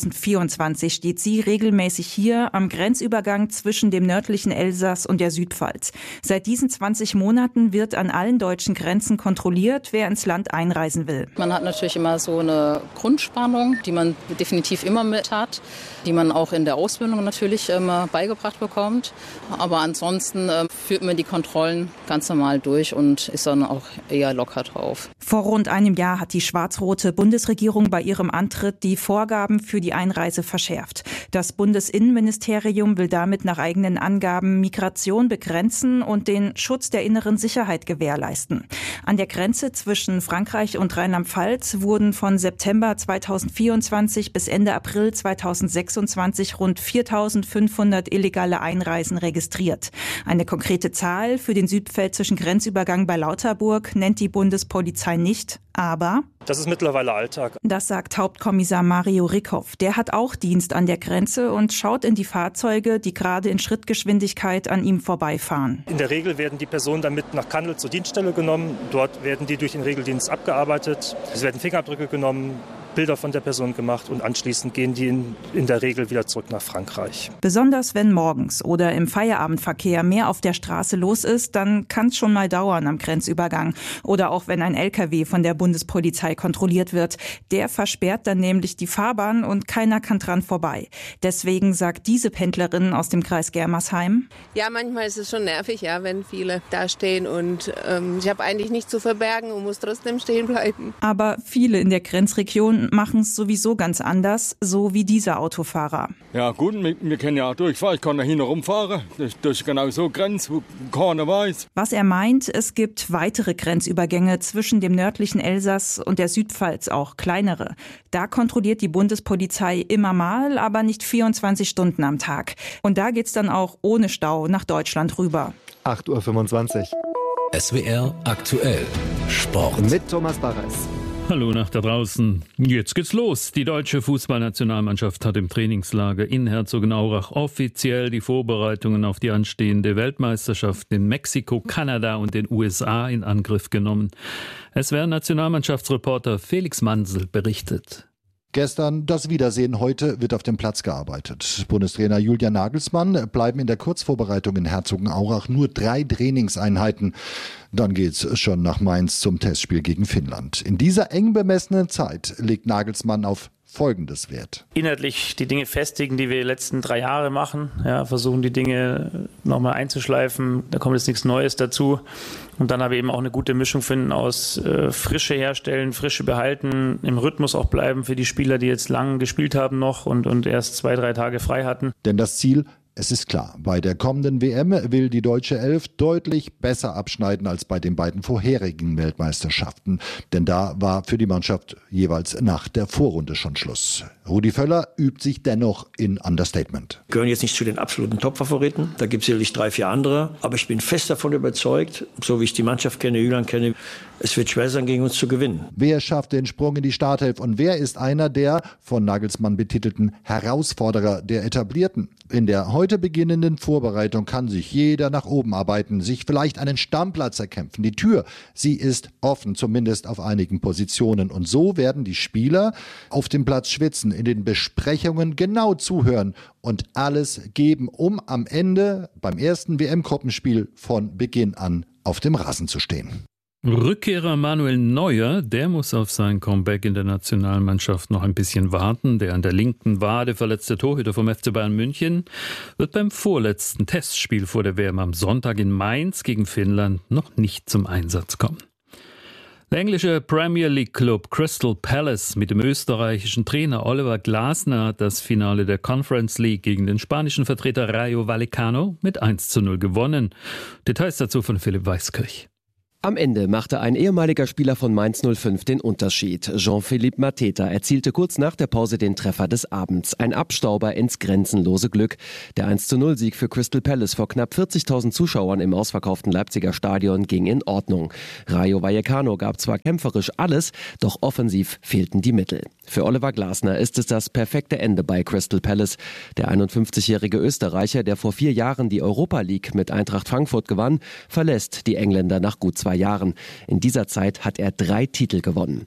2024 steht sie regelmäßig hier am Grenzübergang zwischen dem nördlichen Elsass und der Südpfalz. Seit diesen 20 Monaten wird an allen deutschen Grenzen kontrolliert, wer ins Land einreisen will. Man hat natürlich immer so eine Grundspannung, die man definitiv immer mit hat, die man auch in der Ausbildung natürlich beigebracht bekommt. Aber ansonsten führt man die Kontrollen ganz normal durch und ist dann auch eher locker drauf. Vor rund einem Jahr hat die schwarz-rote Bundesregierung bei ihrem Antritt die Vorgaben für die Einreise verschärft. Das Bundesinnenministerium will damit nach eigenen Angaben Migration begrenzen und den Schutz der inneren Sicherheit gewährleisten. An der Grenze zwischen Frankreich und Rheinland-Pfalz wurden von September 2024 bis Ende April 2026 rund 4.500 illegale Einreisen registriert. Eine konkrete Zahl für den südpfälzischen Grenzübergang bei Lauterburg nennt die Bundespolizei nicht, aber das ist mittlerweile Alltag. Das sagt Hauptkommissar Mario Rickhoff. Der hat auch Dienst an der Grenze und schaut in die Fahrzeuge, die gerade in Schrittgeschwindigkeit an ihm vorbeifahren. In der Regel werden die Personen dann mit nach Kandel zur Dienststelle genommen. Dort werden die durch den Regeldienst abgearbeitet. Es werden Fingerabdrücke genommen, Bilder von der Person gemacht und anschließend gehen die in der Regel wieder zurück nach Frankreich. Besonders wenn morgens oder im Feierabendverkehr mehr auf der Straße los ist, dann kann es schon mal dauern am Grenzübergang. Oder auch wenn ein LKW von der Bundespolizei kontrolliert wird. Der versperrt dann nämlich die Fahrbahn und keiner kann dran vorbei. Deswegen sagt diese Pendlerin aus dem Kreis Germersheim: Ja, manchmal ist es schon nervig, ja, wenn viele da stehen und ich habe eigentlich nichts zu verbergen und muss trotzdem stehen bleiben. Aber viele in der Grenzregion machen es sowieso ganz anders, so wie dieser Autofahrer. Ja gut, wir können ja durchfahren, ich kann da hin rumfahren, das ist genau so Grenze, wo keiner weiß. Was er meint, es gibt weitere Grenzübergänge zwischen dem nördlichen Elsass und der Südpfalz, auch kleinere. Da kontrolliert die Bundespolizei immer mal, aber nicht 24 Stunden am Tag. Und da geht's dann auch ohne Stau nach Deutschland rüber. 8.25 Uhr. SWR aktuell Sport. Mit Thomas Barres. Hallo nach da draußen. Jetzt geht's los. Die deutsche Fußballnationalmannschaft hat im Trainingslager in Herzogenaurach offiziell die Vorbereitungen auf die anstehende Weltmeisterschaft in Mexiko, Kanada und den USA in Angriff genommen. SWR-Nationalmannschaftsreporter Felix Mansel berichtet. Gestern das Wiedersehen, heute wird auf dem Platz gearbeitet. Bundestrainer Julian Nagelsmann bleiben in der Kurzvorbereitung in Herzogenaurach nur 3 Trainingseinheiten. Dann geht's schon nach Mainz zum Testspiel gegen Finnland. In dieser eng bemessenen Zeit legt Nagelsmann auf Folgendes Wert. Inhaltlich die Dinge festigen, die wir die letzten 3 Jahre machen. Ja, versuchen die Dinge nochmal einzuschleifen. Da kommt jetzt nichts Neues dazu. Und dann aber eben auch eine gute Mischung finden aus Frische herstellen, Frische behalten, im Rhythmus auch bleiben für die Spieler, die jetzt lang gespielt haben noch und erst 2-3 Tage frei hatten. Denn das Ziel: Es ist klar, bei der kommenden WM will die deutsche Elf deutlich besser abschneiden als bei den beiden vorherigen Weltmeisterschaften. Denn da war für die Mannschaft jeweils nach der Vorrunde schon Schluss. Rudi Völler übt sich dennoch in Understatement. Wir gehören jetzt nicht zu den absoluten Top-Favoriten. Da gibt es sicherlich 3, 4 andere. Aber ich bin fest davon überzeugt, so wie ich die Mannschaft kenne, Julian kenne, Es wird schwer sein, gegen uns zu gewinnen. Wer schafft den Sprung in die Startelf und wer ist einer der von Nagelsmann betitelten Herausforderer der Etablierten? In der heute beginnenden Vorbereitung kann sich jeder nach oben arbeiten, sich vielleicht einen Stammplatz erkämpfen. Die Tür, sie ist offen, zumindest auf einigen Positionen. Und so werden die Spieler auf dem Platz schwitzen, in den Besprechungen genau zuhören und alles geben, um am Ende beim ersten WM-Gruppenspiel von Beginn an auf dem Rasen zu stehen. Rückkehrer Manuel Neuer, der muss auf sein Comeback in der Nationalmannschaft noch ein bisschen warten. Der an der linken Wade verletzte Torhüter vom FC Bayern München wird beim vorletzten Testspiel vor der WM am Sonntag in Mainz gegen Finnland noch nicht zum Einsatz kommen. Der englische Premier League Club Crystal Palace mit dem österreichischen Trainer Oliver Glasner hat das Finale der Conference League gegen den spanischen Vertreter Rayo Vallecano mit 1:0 gewonnen. Details dazu von Philipp Weiskirch. Am Ende machte ein ehemaliger Spieler von Mainz 05 den Unterschied. Jean-Philippe Mateta erzielte kurz nach der Pause den Treffer des Abends. Ein Abstauber ins grenzenlose Glück. Der 1:0-Sieg für Crystal Palace vor knapp 40.000 Zuschauern im ausverkauften Leipziger Stadion ging in Ordnung. Rayo Vallecano gab zwar kämpferisch alles, doch offensiv fehlten die Mittel. Für Oliver Glasner ist es das perfekte Ende bei Crystal Palace. Der 51-jährige Österreicher, der vor 4 Jahren die Europa League mit Eintracht Frankfurt gewann, verlässt die Engländer nach gut 2 Jahren. In dieser Zeit hat er 3 Titel gewonnen.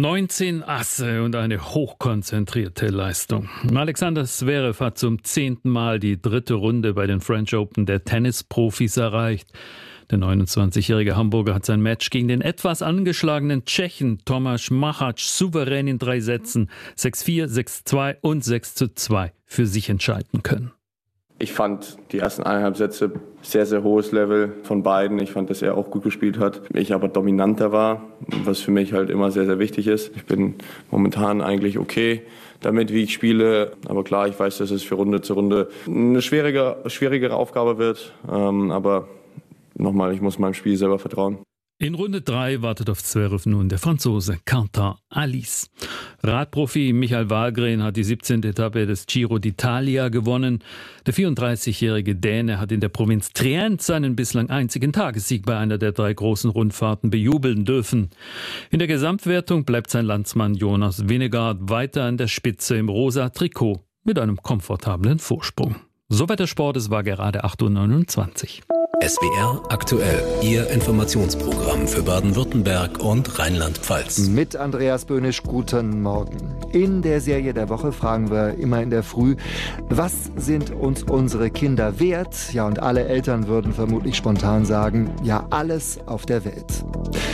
19 Asse und eine hochkonzentrierte Leistung. Alexander Zverev hat zum 10. Mal die 3. Runde bei den French Open der Tennisprofis erreicht. Der 29-jährige Hamburger hat sein Match gegen den etwas angeschlagenen Tschechen Tomáš Machač souverän in 3 Sätzen 6:4, 6:2 und 6:2 für sich entscheiden können. Ich fand die ersten 1,5 Sätze sehr, sehr hohes Level von beiden. Ich fand, dass er auch gut gespielt hat. Ich aber dominanter war, was für mich halt immer sehr, sehr wichtig ist. Ich bin momentan eigentlich okay damit, wie ich spiele. Aber klar, ich weiß, dass es für Runde zu Runde eine schwierigere Aufgabe wird. Aber nochmal, ich muss meinem Spiel selber vertrauen. In Runde 3 wartet auf Zverev nun der Franzose Quentin Alice. Radprofi Michael Wahlgren hat die 17. Etappe des Giro d'Italia gewonnen. Der 34-jährige Däne hat in der Provinz Trient seinen bislang einzigen Tagessieg bei einer der 3 großen Rundfahrten bejubeln dürfen. In der Gesamtwertung bleibt sein Landsmann Jonas Vingegaard weiter an der Spitze im rosa Trikot mit einem komfortablen Vorsprung. Soweit der Sport, es war gerade 8:29 Uhr. SWR aktuell, Ihr Informationsprogramm für Baden-Württemberg und Rheinland-Pfalz. Mit Andreas Böhnisch, guten Morgen. In der Serie der Woche fragen wir immer in der Früh, was sind uns unsere Kinder wert? Ja, und alle Eltern würden vermutlich spontan sagen, ja, alles auf der Welt.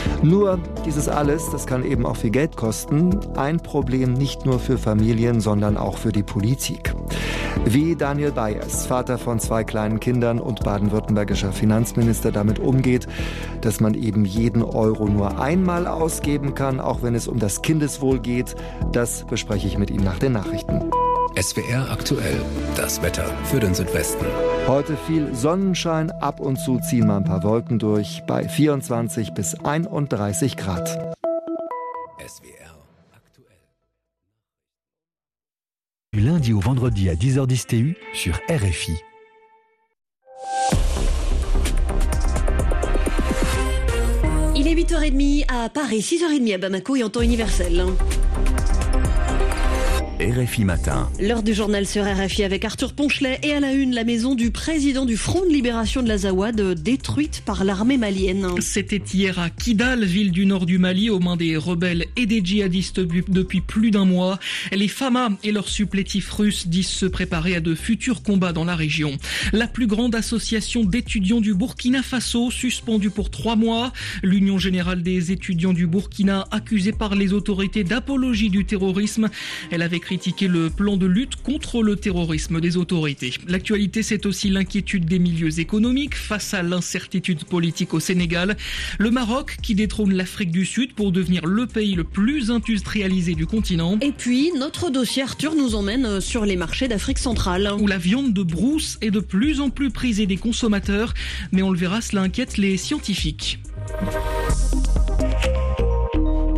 Nur dieses alles, das kann eben auch viel Geld kosten. Ein Problem nicht nur für Familien, sondern auch für die Politik. Wie Daniel Bayers, Vater von 2 kleinen Kindern und baden-württembergischer Finanzminister, damit umgeht, dass man eben jeden Euro nur einmal ausgeben kann, auch wenn es um das Kindeswohl geht, das bespreche ich mit ihm nach den Nachrichten. SWR aktuell, das Wetter für den Südwesten. Heute viel Sonnenschein, ab und zu ziehen mal ein paar Wolken durch, bei 24 bis 31 Grad. SWR aktuell. Du lundi au vendredi à 10h10 TU sur RFI. Il est 8h30 à Paris, 6h30 à Bamako et en temps universel. RFI Matin. L'heure du journal sur RFI avec Arthur Ponchelet et à la une, la maison du président du Front de libération de l'Azawad détruite par l'armée malienne. C'était hier à Kidal, ville du nord du Mali, aux mains des rebelles et des djihadistes depuis plus d'1 mois. Les Fama et leurs supplétifs russes disent se préparer à de futurs combats dans la région. La plus grande association d'étudiants du Burkina Faso, suspendue pour 3 mois. L'Union générale des étudiants du Burkina, accusée par les autorités d'apologie du terrorisme. Elle avait critiqué le plan de lutte contre le terrorisme des autorités. L'actualité, c'est aussi l'inquiétude des milieux économiques face à l'incertitude politique au Sénégal. Le Maroc qui détrône l'Afrique du Sud pour devenir le pays le plus industrialisé du continent. Et puis, notre dossier Arthur nous emmène sur les marchés d'Afrique centrale. Où la viande de brousse est de plus en plus prisée des consommateurs. Mais on le verra, cela inquiète les scientifiques.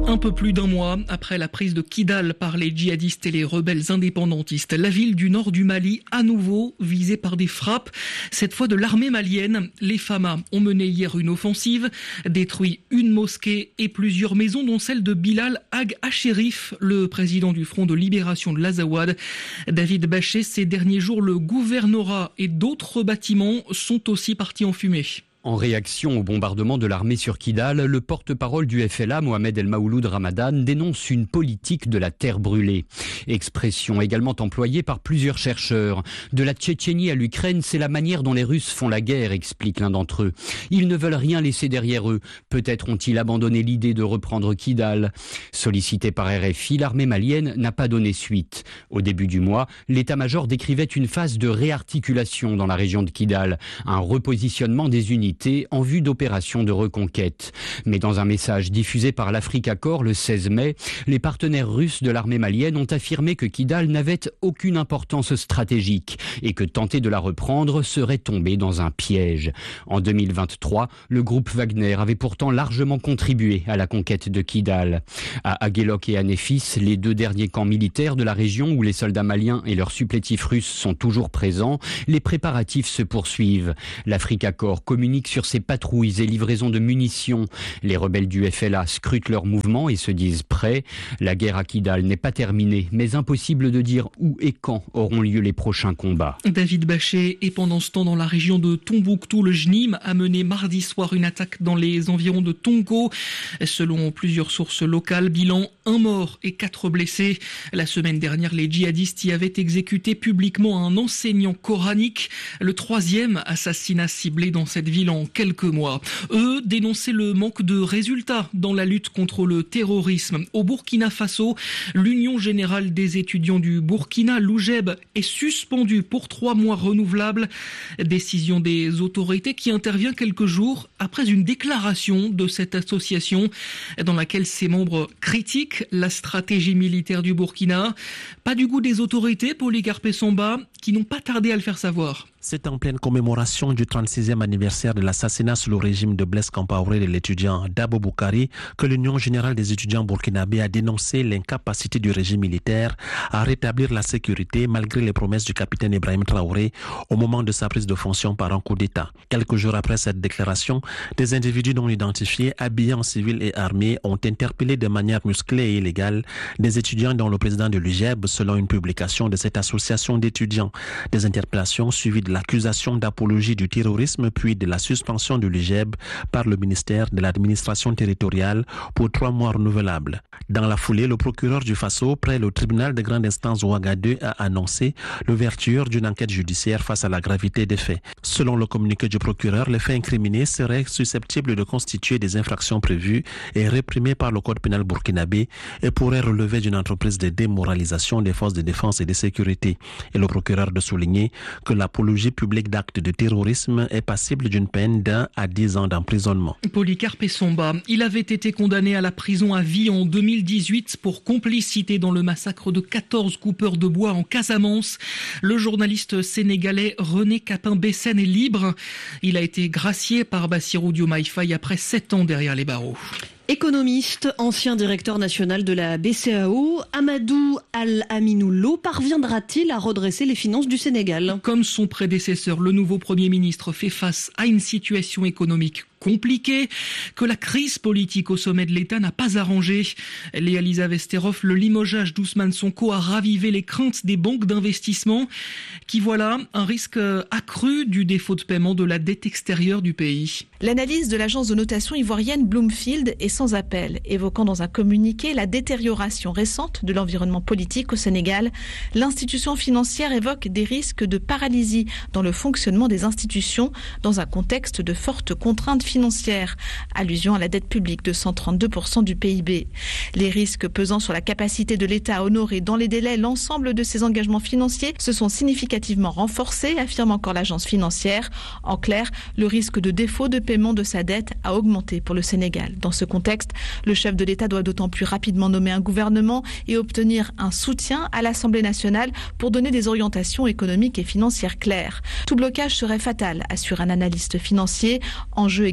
Un peu plus d'un mois après la prise de Kidal par les djihadistes et les rebelles indépendantistes, la ville du nord du Mali, à nouveau visée par des frappes, cette fois de l'armée malienne. Les FAMA ont mené hier une offensive, détruit une mosquée et plusieurs maisons, dont celle de Bilal Ag Hachérif, le président du Front de libération de l'Azawad. David Baché, ces derniers jours, le gouvernorat et d'autres bâtiments sont aussi partis en fumée. En réaction au bombardement de l'armée sur Kidal, le porte-parole du FLA, Mohamed El Maouloud Ramadan, dénonce une politique de la terre brûlée. Expression également employée par plusieurs chercheurs. De la Tchétchénie à l'Ukraine, c'est la manière dont les Russes font la guerre, explique l'un d'entre eux. Ils ne veulent rien laisser derrière eux. Peut-être ont-ils abandonné l'idée de reprendre Kidal. Sollicité par RFI, l'armée malienne n'a pas donné suite. Au début du mois, l'état-major décrivait une phase de réarticulation dans la région de Kidal, un repositionnement des unités en vue d'opérations de reconquête. Mais dans un message diffusé par l'Africa Corps le 16 mai, les partenaires russes de l'armée malienne ont affirmé que Kidal n'avait aucune importance stratégique et que tenter de la reprendre serait tomber dans un piège. En 2023, le groupe Wagner avait pourtant largement contribué à la conquête de Kidal. À Aguelok et à Néfis, les deux derniers camps militaires de la région où les soldats maliens et leurs supplétifs russes sont toujours présents, les préparatifs se poursuivent. L'Africa Corps communique sur ses patrouilles et livraisons de munitions. Les rebelles du FLA scrutent leurs mouvements et se disent prêts. La guerre à Kidal n'est pas terminée, mais impossible de dire où et quand auront lieu les prochains combats. David Baché est pendant ce temps dans la région de Tombouctou. Le JNIM a mené mardi soir une attaque dans les environs de Tongo. Selon plusieurs sources locales, bilan 1 mort et 4 blessés. La semaine dernière, les djihadistes y avaient exécuté publiquement un enseignant coranique. Le 3e assassinat ciblé dans cette ville en quelques mois. Eux dénonçaient le manque de résultats dans la lutte contre le terrorisme. Au Burkina Faso, l'Union générale des étudiants du Burkina, l'UGEB, est suspendue pour 3 mois renouvelables. Décision des autorités qui intervient quelques jours après une déclaration de cette association dans laquelle ses membres critiquent la stratégie militaire du Burkina. Pas du goût des autorités, Polycarpe Samba, qui n'ont pas tardé à le faire savoir. C'est en pleine commémoration du 36e anniversaire de l'assassinat sous le régime de Blaise Compaoré de l'étudiant Dabo Boukari que l'Union générale des étudiants burkinabés a dénoncé l'incapacité du régime militaire à rétablir la sécurité malgré les promesses du capitaine Ibrahim Traoré au moment de sa prise de fonction par un coup d'État. Quelques jours après cette déclaration, des individus non identifiés, habillés en civil et armés, ont interpellé de manière musclée et illégale des étudiants dont le président de l'UGEB, selon une publication de cette association d'étudiants. Des interpellations suivies de l'accusation d'apologie du terrorisme puis de la suspension de l'UGEB par le ministère de l'administration territoriale pour 3 mois renouvelables. Dans la foulée, le procureur du Faso, près le tribunal de grande instance Ouagadougou, a annoncé l'ouverture d'une enquête judiciaire face à la gravité des faits. Selon le communiqué du procureur, les faits incriminés seraient susceptibles de constituer des infractions prévues et réprimées par le code pénal burkinabé et pourraient relever d'une entreprise de démoralisation des forces de défense et de sécurité. Et le procureur de souligner que l'apologie publique d'actes de terrorisme est passible d'une peine d'1 à 10 ans d'emprisonnement. Polycarpe Samba, il avait été condamné à la prison à vie en 2018 pour complicité dans le massacre de 14 coupeurs de bois en Casamance. Le journaliste sénégalais René Capin-Bessène est libre. Il a été gracié par Bassirou Diomaye Faye après 7 ans derrière les barreaux. Économiste, ancien directeur national de la BCEAO, Amadou Al-Aminou Lo parviendra-t-il à redresser les finances du Sénégal ? Comme son prédécesseur, le nouveau Premier ministre fait face à une situation économique compliqué que la crise politique au sommet de l'État n'a pas arrangé. Léa Lisa Vesterov, le limogeage d'Ousmane Sonko a ravivé les craintes des banques d'investissement qui voient un risque accru du défaut de paiement de la dette extérieure du pays. L'analyse de l'agence de notation ivoirienne Bloomfield est sans appel, évoquant dans un communiqué la détérioration récente de l'environnement politique au Sénégal. L'institution financière évoque des risques de paralysie dans le fonctionnement des institutions dans un contexte de fortes contraintes financière, allusion à la dette publique de 132% du PIB. Les risques pesant sur la capacité de l'État à honorer dans les délais l'ensemble de ses engagements financiers se sont significativement renforcés, affirme encore l'agence financière. En clair, le risque de défaut de paiement de sa dette a augmenté pour le Sénégal. Dans ce contexte, le chef de l'État doit d'autant plus rapidement nommer un gouvernement et obtenir un soutien à l'Assemblée nationale pour donner des orientations économiques et financières claires. Tout blocage serait fatal, assure un analyste financier. En jeu également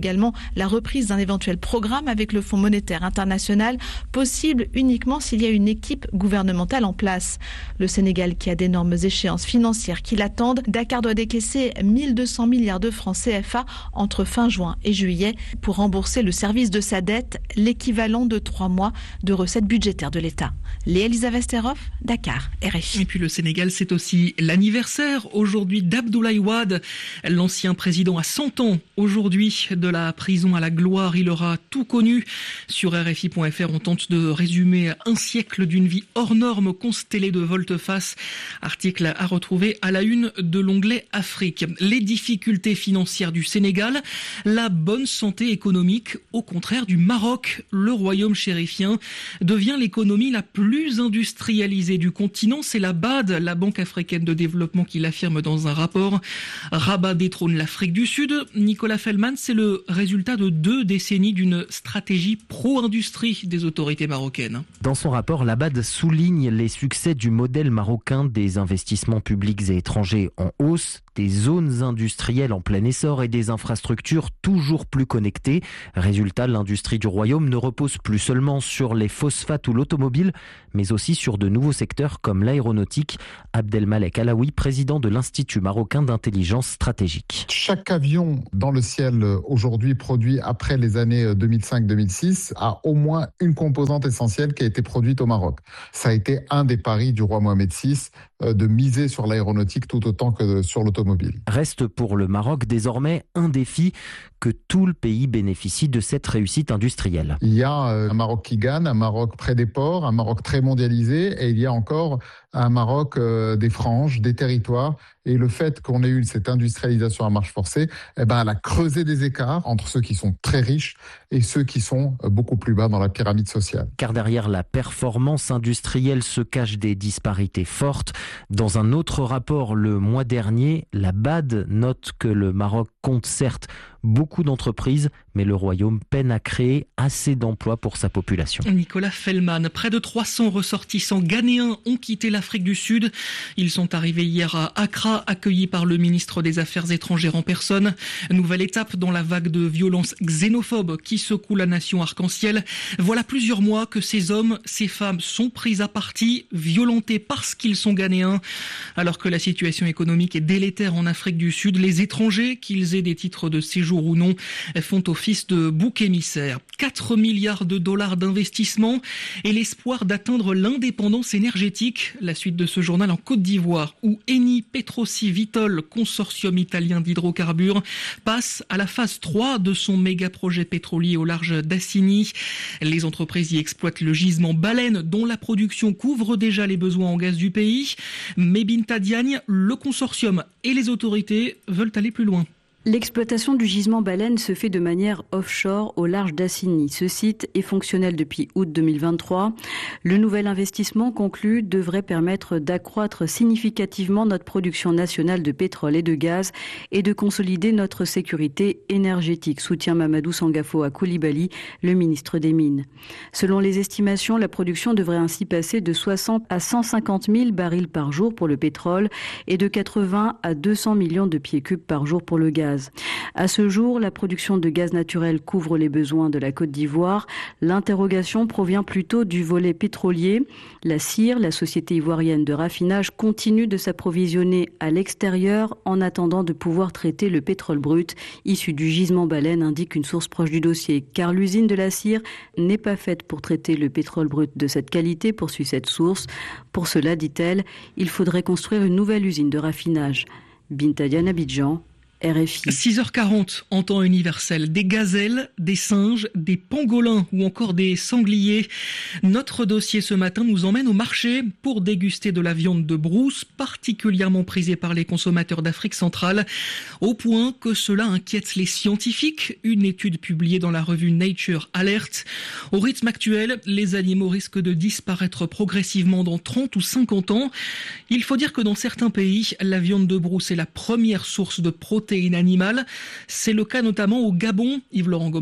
également la reprise d'un éventuel programme avec le Fonds monétaire international, possible uniquement s'il y a une équipe gouvernementale en place. Le Sénégal qui a d'énormes échéances financières qui l'attendent, Dakar doit décaisser 1200 milliards de francs CFA entre fin juin et juillet pour rembourser le service de sa dette, l'équivalent de 3 mois de recettes budgétaires de l'État. Léa-Lisa Westerhoff, Dakar, RFI. Et puis le Sénégal, c'est aussi l'anniversaire aujourd'hui d'Abdoulaye Wade, l'ancien président à 100 ans aujourd'hui, de la prison à la gloire. Il aura tout connu. Sur RFI.fr, on tente de résumer un siècle d'une vie hors norme constellée de volte-face. Article à retrouver à la une de l'onglet Afrique. Les difficultés financières du Sénégal, la bonne santé économique au contraire du Maroc. Le royaume chérifien devient l'économie la plus industrialisée du continent. C'est la BAD, la Banque africaine de développement, qui l'affirme dans un rapport. Rabat détrône l'Afrique du Sud. Nicolas Fellman, c'est le résultat de 2 décennies d'une stratégie pro-industrie des autorités marocaines. Dans son rapport, la BAD souligne les succès du modèle marocain, des investissements publics et étrangers en hausse, des zones industrielles en plein essor et des infrastructures toujours plus connectées. Résultat, l'industrie du royaume ne repose plus seulement sur les phosphates ou l'automobile, mais aussi sur de nouveaux secteurs comme l'aéronautique. Abdelmalek Alaoui, président de l'Institut marocain d'intelligence stratégique. Chaque avion dans le ciel aujourd'hui produit après les années 2005-2006 a au moins une composante essentielle qui a été produite au Maroc. Ça a été un des paris du roi Mohamed VI de miser sur l'aéronautique tout autant que sur l'automobile. Reste pour le Maroc désormais un défi, que tout le pays bénéficie de cette réussite industrielle. Il y a un Maroc qui gagne, un Maroc près des ports, un Maroc très mondialisé, et il y a encore un Maroc des franges, des territoires. Et le fait qu'on ait eu cette industrialisation à marche forcée, elle a creusé des écarts entre ceux qui sont très riches et ceux qui sont beaucoup plus bas dans la pyramide sociale. Car derrière la performance industrielle se cachent des disparités fortes. Dans un autre rapport le mois dernier, la BAD note que le Maroc compte certes beaucoup d'entreprises, mais le royaume peine à créer assez d'emplois pour sa population. Nicolas Fellman, près de 300 ressortissants ghanéens ont quitté l'Afrique du Sud. Ils sont arrivés hier à Accra, accueillis par le ministre des Affaires étrangères en personne. Nouvelle étape dans la vague de violences xénophobes qui secoue la nation arc-en-ciel. Voilà plusieurs mois que ces hommes, ces femmes sont pris à partie, violentés parce qu'ils sont ghanéens. Alors que la situation économique est délétère en Afrique du Sud, les étrangers, qu'ils aient des titres de séjour ou non, font office de bouc émissaire. 4 milliards de dollars d'investissement et l'espoir d'atteindre l'indépendance énergétique. La suite de ce journal en Côte d'Ivoire, où Eni, Petrosi, Vitol, consortium italien d'hydrocarbures, passe à la phase 3 de son méga-projet pétrolier au large d'Assigny. Les entreprises y exploitent le gisement Baleine, dont la production couvre déjà les besoins en gaz du pays. Mais Binta Diagne, le consortium et les autorités veulent aller plus loin. L'exploitation du gisement Baleine se fait de manière offshore au large d'Assigny. Ce site est fonctionnel depuis août 2023. Le nouvel investissement conclu devrait permettre d'accroître significativement notre production nationale de pétrole et de gaz et de consolider notre sécurité énergétique, soutient Mamadou Sangafoa Coulibaly, le ministre des Mines. Selon les estimations, la production devrait ainsi passer de 60 à 150 000 barils par jour pour le pétrole et de 80 à 200 millions de pieds cubes par jour pour le gaz. À ce jour, la production de gaz naturel couvre les besoins de la Côte d'Ivoire. L'interrogation provient plutôt du volet pétrolier. La CIR, la société ivoirienne de raffinage, continue de s'approvisionner à l'extérieur en attendant de pouvoir traiter le pétrole brut issu du gisement Baleine, indique une source proche du dossier. Car l'usine de la CIR n'est pas faite pour traiter le pétrole brut de cette qualité, poursuit cette source. Pour cela, dit-elle, il faudrait construire une nouvelle usine de raffinage. Binta Diagne, Abidjan, RFI. 6h40 en temps universel. Des gazelles, des singes, des pangolins ou encore des sangliers. Notre dossier ce matin nous emmène au marché pour déguster de la viande de brousse, particulièrement prisée par les consommateurs d'Afrique centrale, au point que cela inquiète les scientifiques. Une étude publiée dans la revue Nature alerte. Au rythme actuel, les animaux risquent de disparaître progressivement dans 30 ou 50 ans. Il faut dire que dans certains pays, la viande de brousse est la première source de protéines animales. C'est le cas notamment au Gabon, Yves-Laurent Gomin.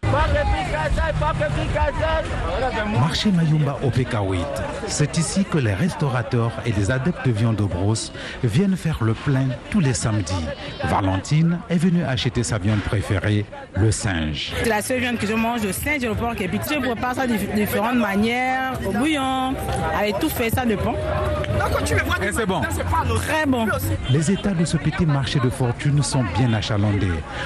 Marché Mayumba au Pékawit. C'est ici que les restaurateurs et les adeptes de viande de brosse viennent faire le plein tous les samedis. Valentine est venue acheter sa viande préférée, le singe. C'est la seule viande que je mange, le singe et le porc. Et puis je prépare ça de différentes manières, au bouillon, avec tout fait, ça dépend. Et c'est bon. Très bon. Les états de ce petit marché de fortune sont bien achalandés.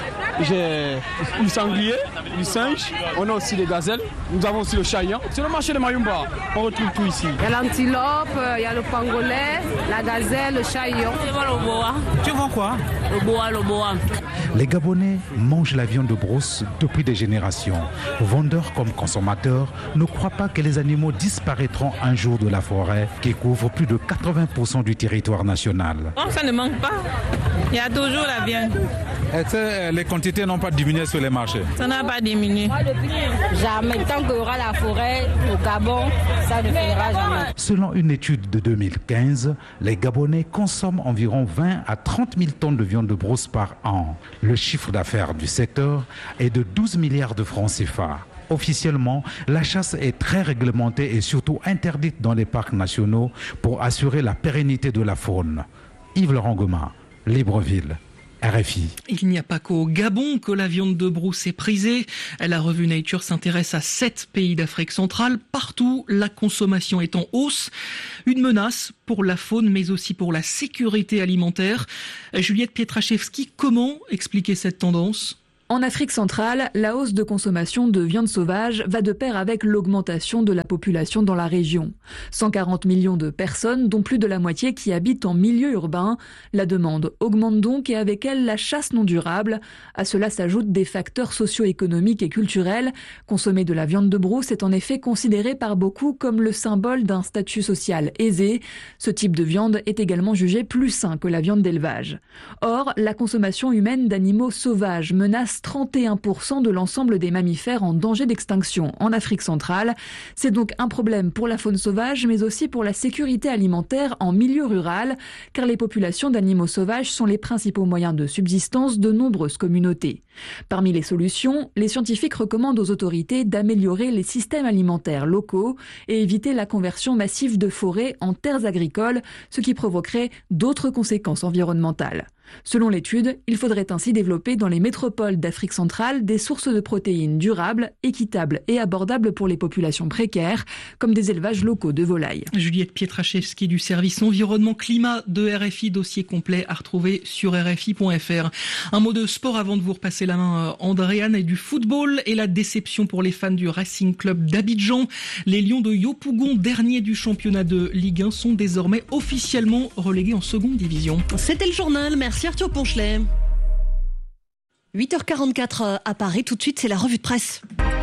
J'ai du sanglier, du singe, on a aussi les gazelles, nous avons aussi le chayan. C'est le marché de Mayumba, on retrouve tout ici. Il y a l'antilope, il y a le pangolais, la gazelle, le chayan. Le boa. Tu vends quoi? Le boa. Les Gabonais mangent la viande de brosse depuis des générations. Vendeurs comme consommateurs ne croient pas que les animaux disparaîtront un jour de la forêt qui couvre plus de 80% du territoire national. Non, ça ne manque pas. Il y a toujours la viande. Est-ce que les quantités n'ont pas diminué sur les marchés? Ça n'a pas diminué. Jamais. Tant qu'il y aura la forêt au Gabon, ça ne finira jamais. Selon une étude de 2015, les Gabonais consomment environ 20 à 30 000 tonnes de viande de brosse par an. Le chiffre d'affaires du secteur est de 12 milliards de francs CFA. Officiellement, la chasse est très réglementée et surtout interdite dans les parcs nationaux pour assurer la pérennité de la faune. Yves Laurent Goma, Libreville. RFI. Il n'y a pas qu'au Gabon que la viande de brousse est prisée. La revue Nature s'intéresse à 7 pays d'Afrique centrale. Partout, la consommation est en hausse. Une menace pour la faune, mais aussi pour la sécurité alimentaire. Juliette Pietraszewski, comment expliquer cette tendance ? En Afrique centrale, la hausse de consommation de viande sauvage va de pair avec l'augmentation de la population dans la région. 140 millions de personnes, dont plus de la moitié qui habitent en milieu urbain. La demande augmente donc et avec elle la chasse non durable. À cela s'ajoutent des facteurs socio-économiques et culturels. Consommer de la viande de brousse est en effet considéré par beaucoup comme le symbole d'un statut social aisé. Ce type de viande est également jugé plus sain que la viande d'élevage. Or, la consommation humaine d'animaux sauvages menace 31% de l'ensemble des mammifères en danger d'extinction en Afrique centrale. C'est donc un problème pour la faune sauvage, mais aussi pour la sécurité alimentaire en milieu rural, car les populations d'animaux sauvages sont les principaux moyens de subsistance de nombreuses communautés. Parmi les solutions, les scientifiques recommandent aux autorités d'améliorer les systèmes alimentaires locaux et éviter la conversion massive de forêts en terres agricoles, ce qui provoquerait d'autres conséquences environnementales. Selon l'étude, il faudrait ainsi développer dans les métropoles d'Afrique centrale des sources de protéines durables, équitables et abordables pour les populations précaires, comme des élevages locaux de volailles. Juliette Pietraszewski du service environnement climat de RFI, dossier complet à retrouver sur RFI.fr. Un mot de sport avant de vous repasser la main, Andréane, et du football et la déception pour les fans du Racing Club d'Abidjan. Les Lions de Yopougon, derniers du championnat de Ligue 1, sont désormais officiellement relégués en seconde division. C'était le journal, merci Arthur Ponchelet. 8h44 à Paris, tout de suite c'est la revue de presse.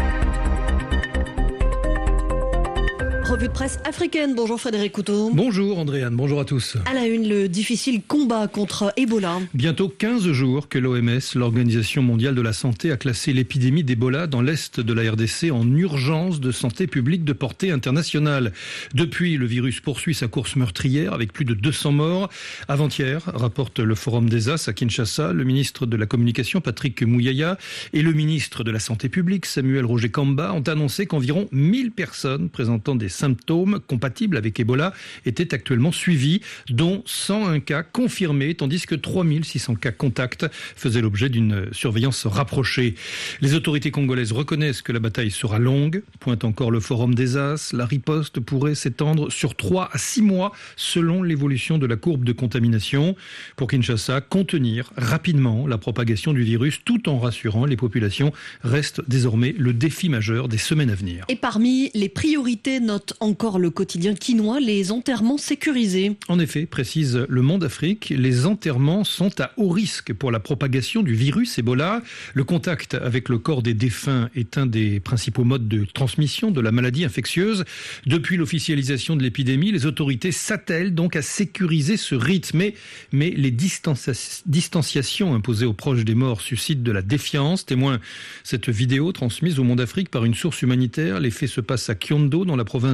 Revue de presse africaine. Bonjour Frédéric Couteau. Bonjour Andréane, bonjour à tous. À la une, le difficile combat contre Ebola. Bientôt 15 jours que l'OMS, l'Organisation mondiale de la santé, a classé l'épidémie d'Ebola dans l'est de la RDC en urgence de santé publique de portée internationale. Depuis, le virus poursuit sa course meurtrière avec plus de 200 morts. Avant-hier, rapporte le Forum des As à Kinshasa, le ministre de la Communication Patrick Mouyaya et le ministre de la Santé publique Samuel Roger Kamba ont annoncé qu'environ 1000 personnes présentant des symptômes compatibles avec Ebola étaient actuellement suivis, dont 101 cas confirmés, tandis que 3600 cas contacts faisaient l'objet d'une surveillance rapprochée. Les autorités congolaises reconnaissent que la bataille sera longue, pointe encore le Forum des As. La riposte pourrait s'étendre sur 3 à 6 mois selon l'évolution de la courbe de contamination. Pour Kinshasa, contenir rapidement la propagation du virus tout en rassurant les populations reste désormais le défi majeur des semaines à venir. Et parmi les priorités, note encore le quotidien quinois, les enterrements sécurisés. En effet, précise Le Monde Afrique, les enterrements sont à haut risque pour la propagation du virus Ebola. Le contact avec le corps des défunts est un des principaux modes de transmission de la maladie infectieuse. Depuis l'officialisation de l'épidémie, les autorités s'attellent donc à sécuriser ce rite. Mais les distanciations imposées aux proches des morts suscitent de la défiance. Témoin cette vidéo transmise au Monde Afrique par une source humanitaire. Les faits se passent à Kyondo, dans la province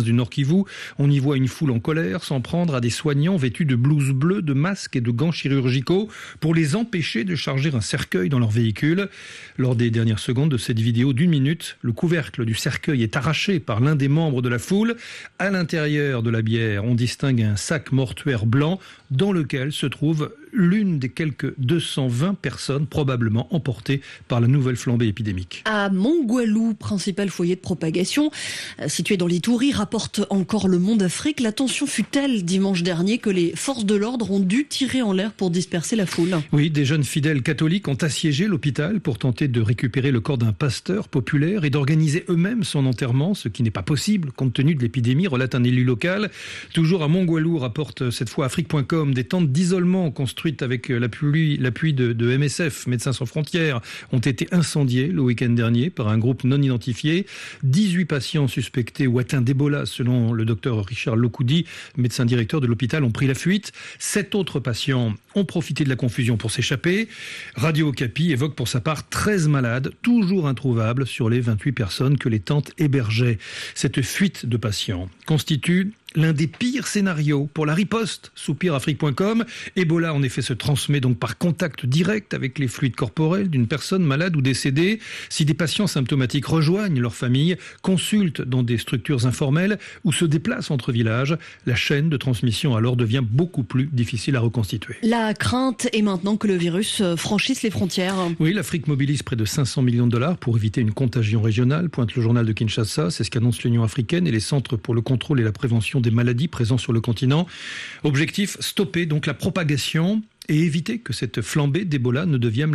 du Nord Kivu. On y voit une foule en colère s'en prendre à des soignants vêtus de blouses bleues, de masques et de gants chirurgicaux pour les empêcher de charger un cercueil dans leur véhicule. Lors des dernières secondes de cette vidéo d'1 minute, le couvercle du cercueil est arraché par l'un des membres de la foule. À l'intérieur de la bière, on distingue un sac mortuaire blanc dans lequel se trouve l'une des quelques 220 personnes probablement emportées par la nouvelle flambée épidémique. À Mongwalu, principal foyer de propagation, situé dans l'Ituri, rapporte encore Le Monde Afrique. La tension fut telle dimanche dernier que les forces de l'ordre ont dû tirer en l'air pour disperser la foule. Oui, des jeunes fidèles catholiques ont assiégé l'hôpital pour tenter de récupérer le corps d'un pasteur populaire et d'organiser eux-mêmes son enterrement, ce qui n'est pas possible compte tenu de l'épidémie, relate un élu local. Toujours à Mongwalu, rapporte cette fois Afrique.com, des tentes d'isolement construites avec l'appui de MSF, Médecins sans frontières, ont été incendiées le week-end dernier par un groupe non identifié. 18 patients suspectés ou atteints d'Ebola, selon le docteur Richard Lokoudi, médecin directeur de l'hôpital, ont pris la fuite. 7 autres patients ont profité de la confusion pour s'échapper. Radio Okapi évoque pour sa part 13 malades, toujours introuvables sur les 28 personnes que les tentes hébergeaient. Cette fuite de patients constitue l'un des pires scénarios pour la riposte, soupire Afrique.com. Ebola, en effet, se transmet donc par contact direct avec les fluides corporels d'une personne malade ou décédée. Si des patients symptomatiques rejoignent leur famille, consultent dans des structures informelles ou se déplacent entre villages, la chaîne de transmission alors devient beaucoup plus difficile à reconstituer. La crainte est maintenant que le virus franchisse les frontières. Oui, l'Afrique mobilise près de 500 millions de dollars pour éviter une contagion régionale, pointe le journal de Kinshasa. C'est ce qu'annonce l'Union africaine et les centres pour le contrôle et la prévention des maladies présents sur le continent. Objectif, stopper donc la propagation et éviter que cette flambée d'Ebola ne devienne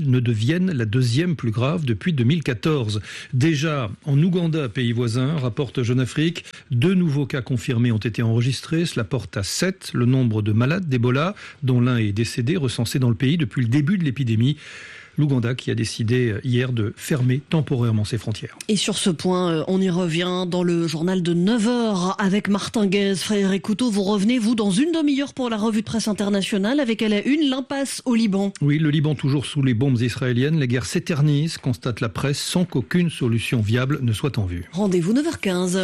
la deuxième plus grave depuis 2014. Déjà, en Ouganda, pays voisin, rapporte Jeune Afrique, 2 nouveaux cas confirmés ont été enregistrés. Cela porte à 7 le nombre de malades d'Ebola, dont l'un est décédé, recensé dans le pays depuis le début de l'épidémie. L'Ouganda qui a décidé hier de fermer temporairement ses frontières. Et sur ce point, on y revient dans le journal de 9h avec Martin Guez. Frédéric Couteau, vous revenez, vous, dans une demi-heure pour la revue de presse internationale avec à la une l'impasse au Liban. Oui, le Liban toujours sous les bombes israéliennes. Les guerres s'éternisent, constate la presse, sans qu'aucune solution viable ne soit en vue. Rendez-vous 9h15.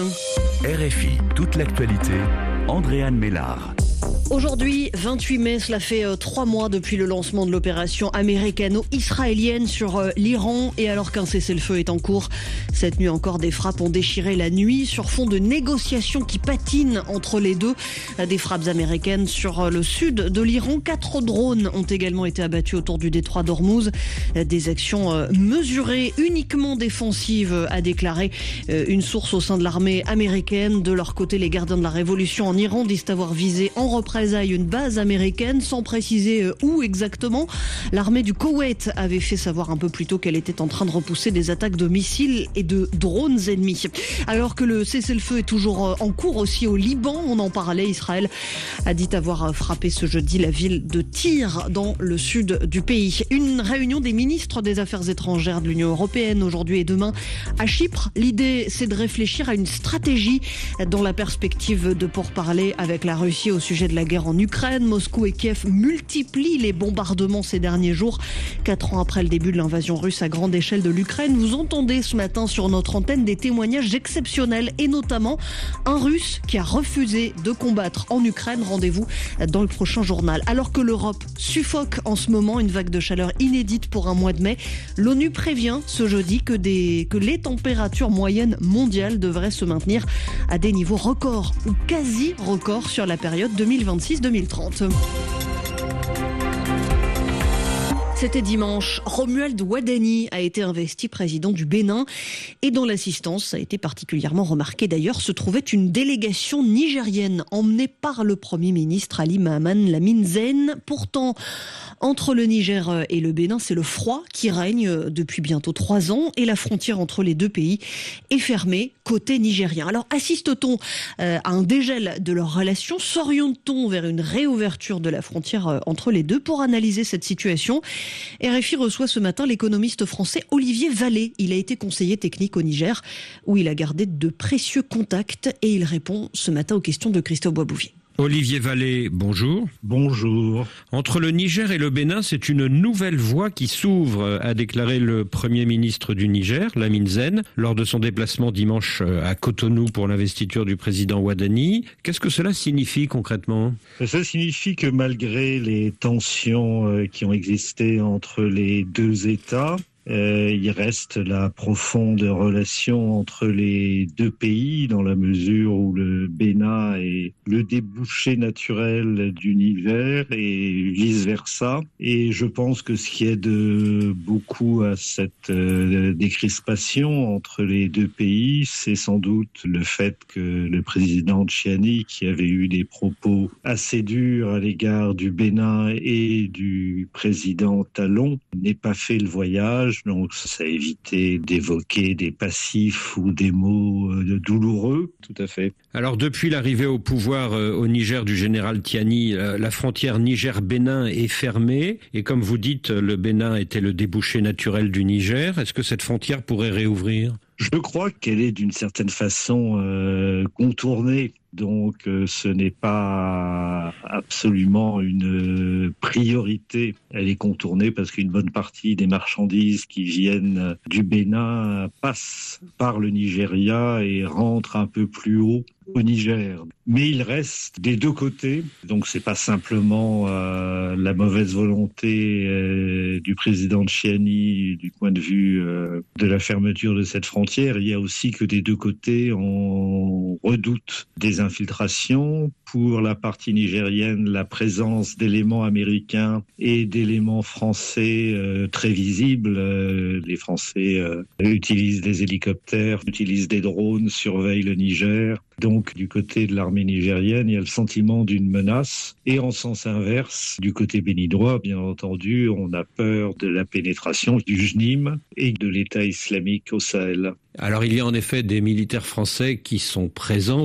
RFI, toute l'actualité, Andréane Mélard. Aujourd'hui, 28 mai, cela fait 3 mois depuis le lancement de l'opération américano-israélienne sur l'Iran. Et alors qu'un cessez-le-feu est en cours, cette nuit encore, des frappes ont déchiré la nuit sur fond de négociations qui patinent entre les deux. Des frappes américaines sur le sud de l'Iran. 4 drones ont également été abattus autour du détroit d'Ormuz. Des actions mesurées, uniquement défensives, a déclaré une source au sein de l'armée américaine. De leur côté, les gardiens de la révolution en Iran disent avoir visé en représailles une base américaine, sans préciser où exactement. L'armée du Koweït avait fait savoir un peu plus tôt qu'elle était en train de repousser des attaques de missiles et de drones ennemis. Alors que le cessez-le-feu est toujours en cours aussi au Liban, on en parlait, Israël a dit avoir frappé ce jeudi la ville de Tyr dans le sud du pays. Une réunion des ministres des Affaires étrangères de l'Union européenne aujourd'hui et demain à Chypre. L'idée, c'est de réfléchir à une stratégie dans la perspective de pourparlers avec la Russie au sujet de la guerre en Ukraine. Moscou et Kiev multiplient les bombardements ces derniers jours. 4 ans après le début de l'invasion russe à grande échelle de l'Ukraine, vous entendez ce matin sur notre antenne des témoignages exceptionnels et notamment un Russe qui a refusé de combattre en Ukraine. Rendez-vous dans le prochain journal. Alors que l'Europe suffoque en ce moment, une vague de chaleur inédite pour un mois de mai, l'ONU prévient ce jeudi que les températures moyennes mondiales devraient se maintenir à des niveaux records ou quasi records sur la période 2026-2030. C'était dimanche. Romuald Wadani a été investi président du Bénin et dans l'assistance, ça a été particulièrement remarqué d'ailleurs, se trouvait une délégation nigérienne emmenée par le Premier ministre Ali Mahaman Lamine Zen. Pourtant, entre le Niger et le Bénin, c'est le froid qui règne depuis bientôt 3 ans et la frontière entre les deux pays est fermée côté nigérien. Alors assiste-t-on à un dégel de leurs relations? S'oriente-t-on vers une réouverture de la frontière entre les deux? Pour analyser cette situation, RFI reçoit ce matin l'économiste français Olivier Vallée. Il a été conseiller technique au Niger, où il a gardé de précieux contacts et il répond ce matin aux questions de Christophe Boisbouvier. Olivier Vallée, bonjour. Bonjour. Entre le Niger et le Bénin, c'est une nouvelle voie qui s'ouvre, a déclaré le Premier ministre du Niger, Lamine Zen, lors de son déplacement dimanche à Cotonou pour l'investiture du président Ouadani. Qu'est-ce que cela signifie concrètement ? Ça signifie que malgré les tensions qui ont existé entre les deux États, il reste la profonde relation entre les deux pays dans la mesure où le Bénin est le débouché naturel du Niger et vice-versa. Et je pense que ce qui aide beaucoup à cette décrispation entre les deux pays, c'est sans doute le fait que le président Tchiani, qui avait eu des propos assez durs à l'égard du Bénin et du président Talon, n'ait pas fait le voyage. Donc ça a évité d'évoquer des passifs ou des mots douloureux. Tout à fait. Alors depuis l'arrivée au pouvoir au Niger du général Tiani, la frontière Niger-Bénin est fermée. Et comme vous dites, le Bénin était le débouché naturel du Niger. Est-ce que cette frontière pourrait réouvrir ? Je crois qu'elle est d'une certaine façon contournée. Donc ce n'est pas absolument une priorité. Elle est contournée parce qu'une bonne partie des marchandises qui viennent du Bénin passent par le Nigeria et rentrent un peu plus haut au Niger. Mais il reste des deux côtés, donc c'est pas simplement la mauvaise volonté du président Tchiani du point de vue de la fermeture de cette frontière. Il y a aussi que des deux côtés on redoute des infiltrations. Pour la partie nigérienne, la présence d'éléments américains et d'éléments français très visibles. Les Français utilisent des hélicoptères, utilisent des drones, surveillent le Niger. Donc, du côté de l'armée nigérienne, il y a le sentiment d'une menace. Et en sens inverse, du côté béninois, bien entendu, on a peur de la pénétration du JNIM et de l'État islamique au Sahel. Alors, il y a en effet des militaires français qui sont présents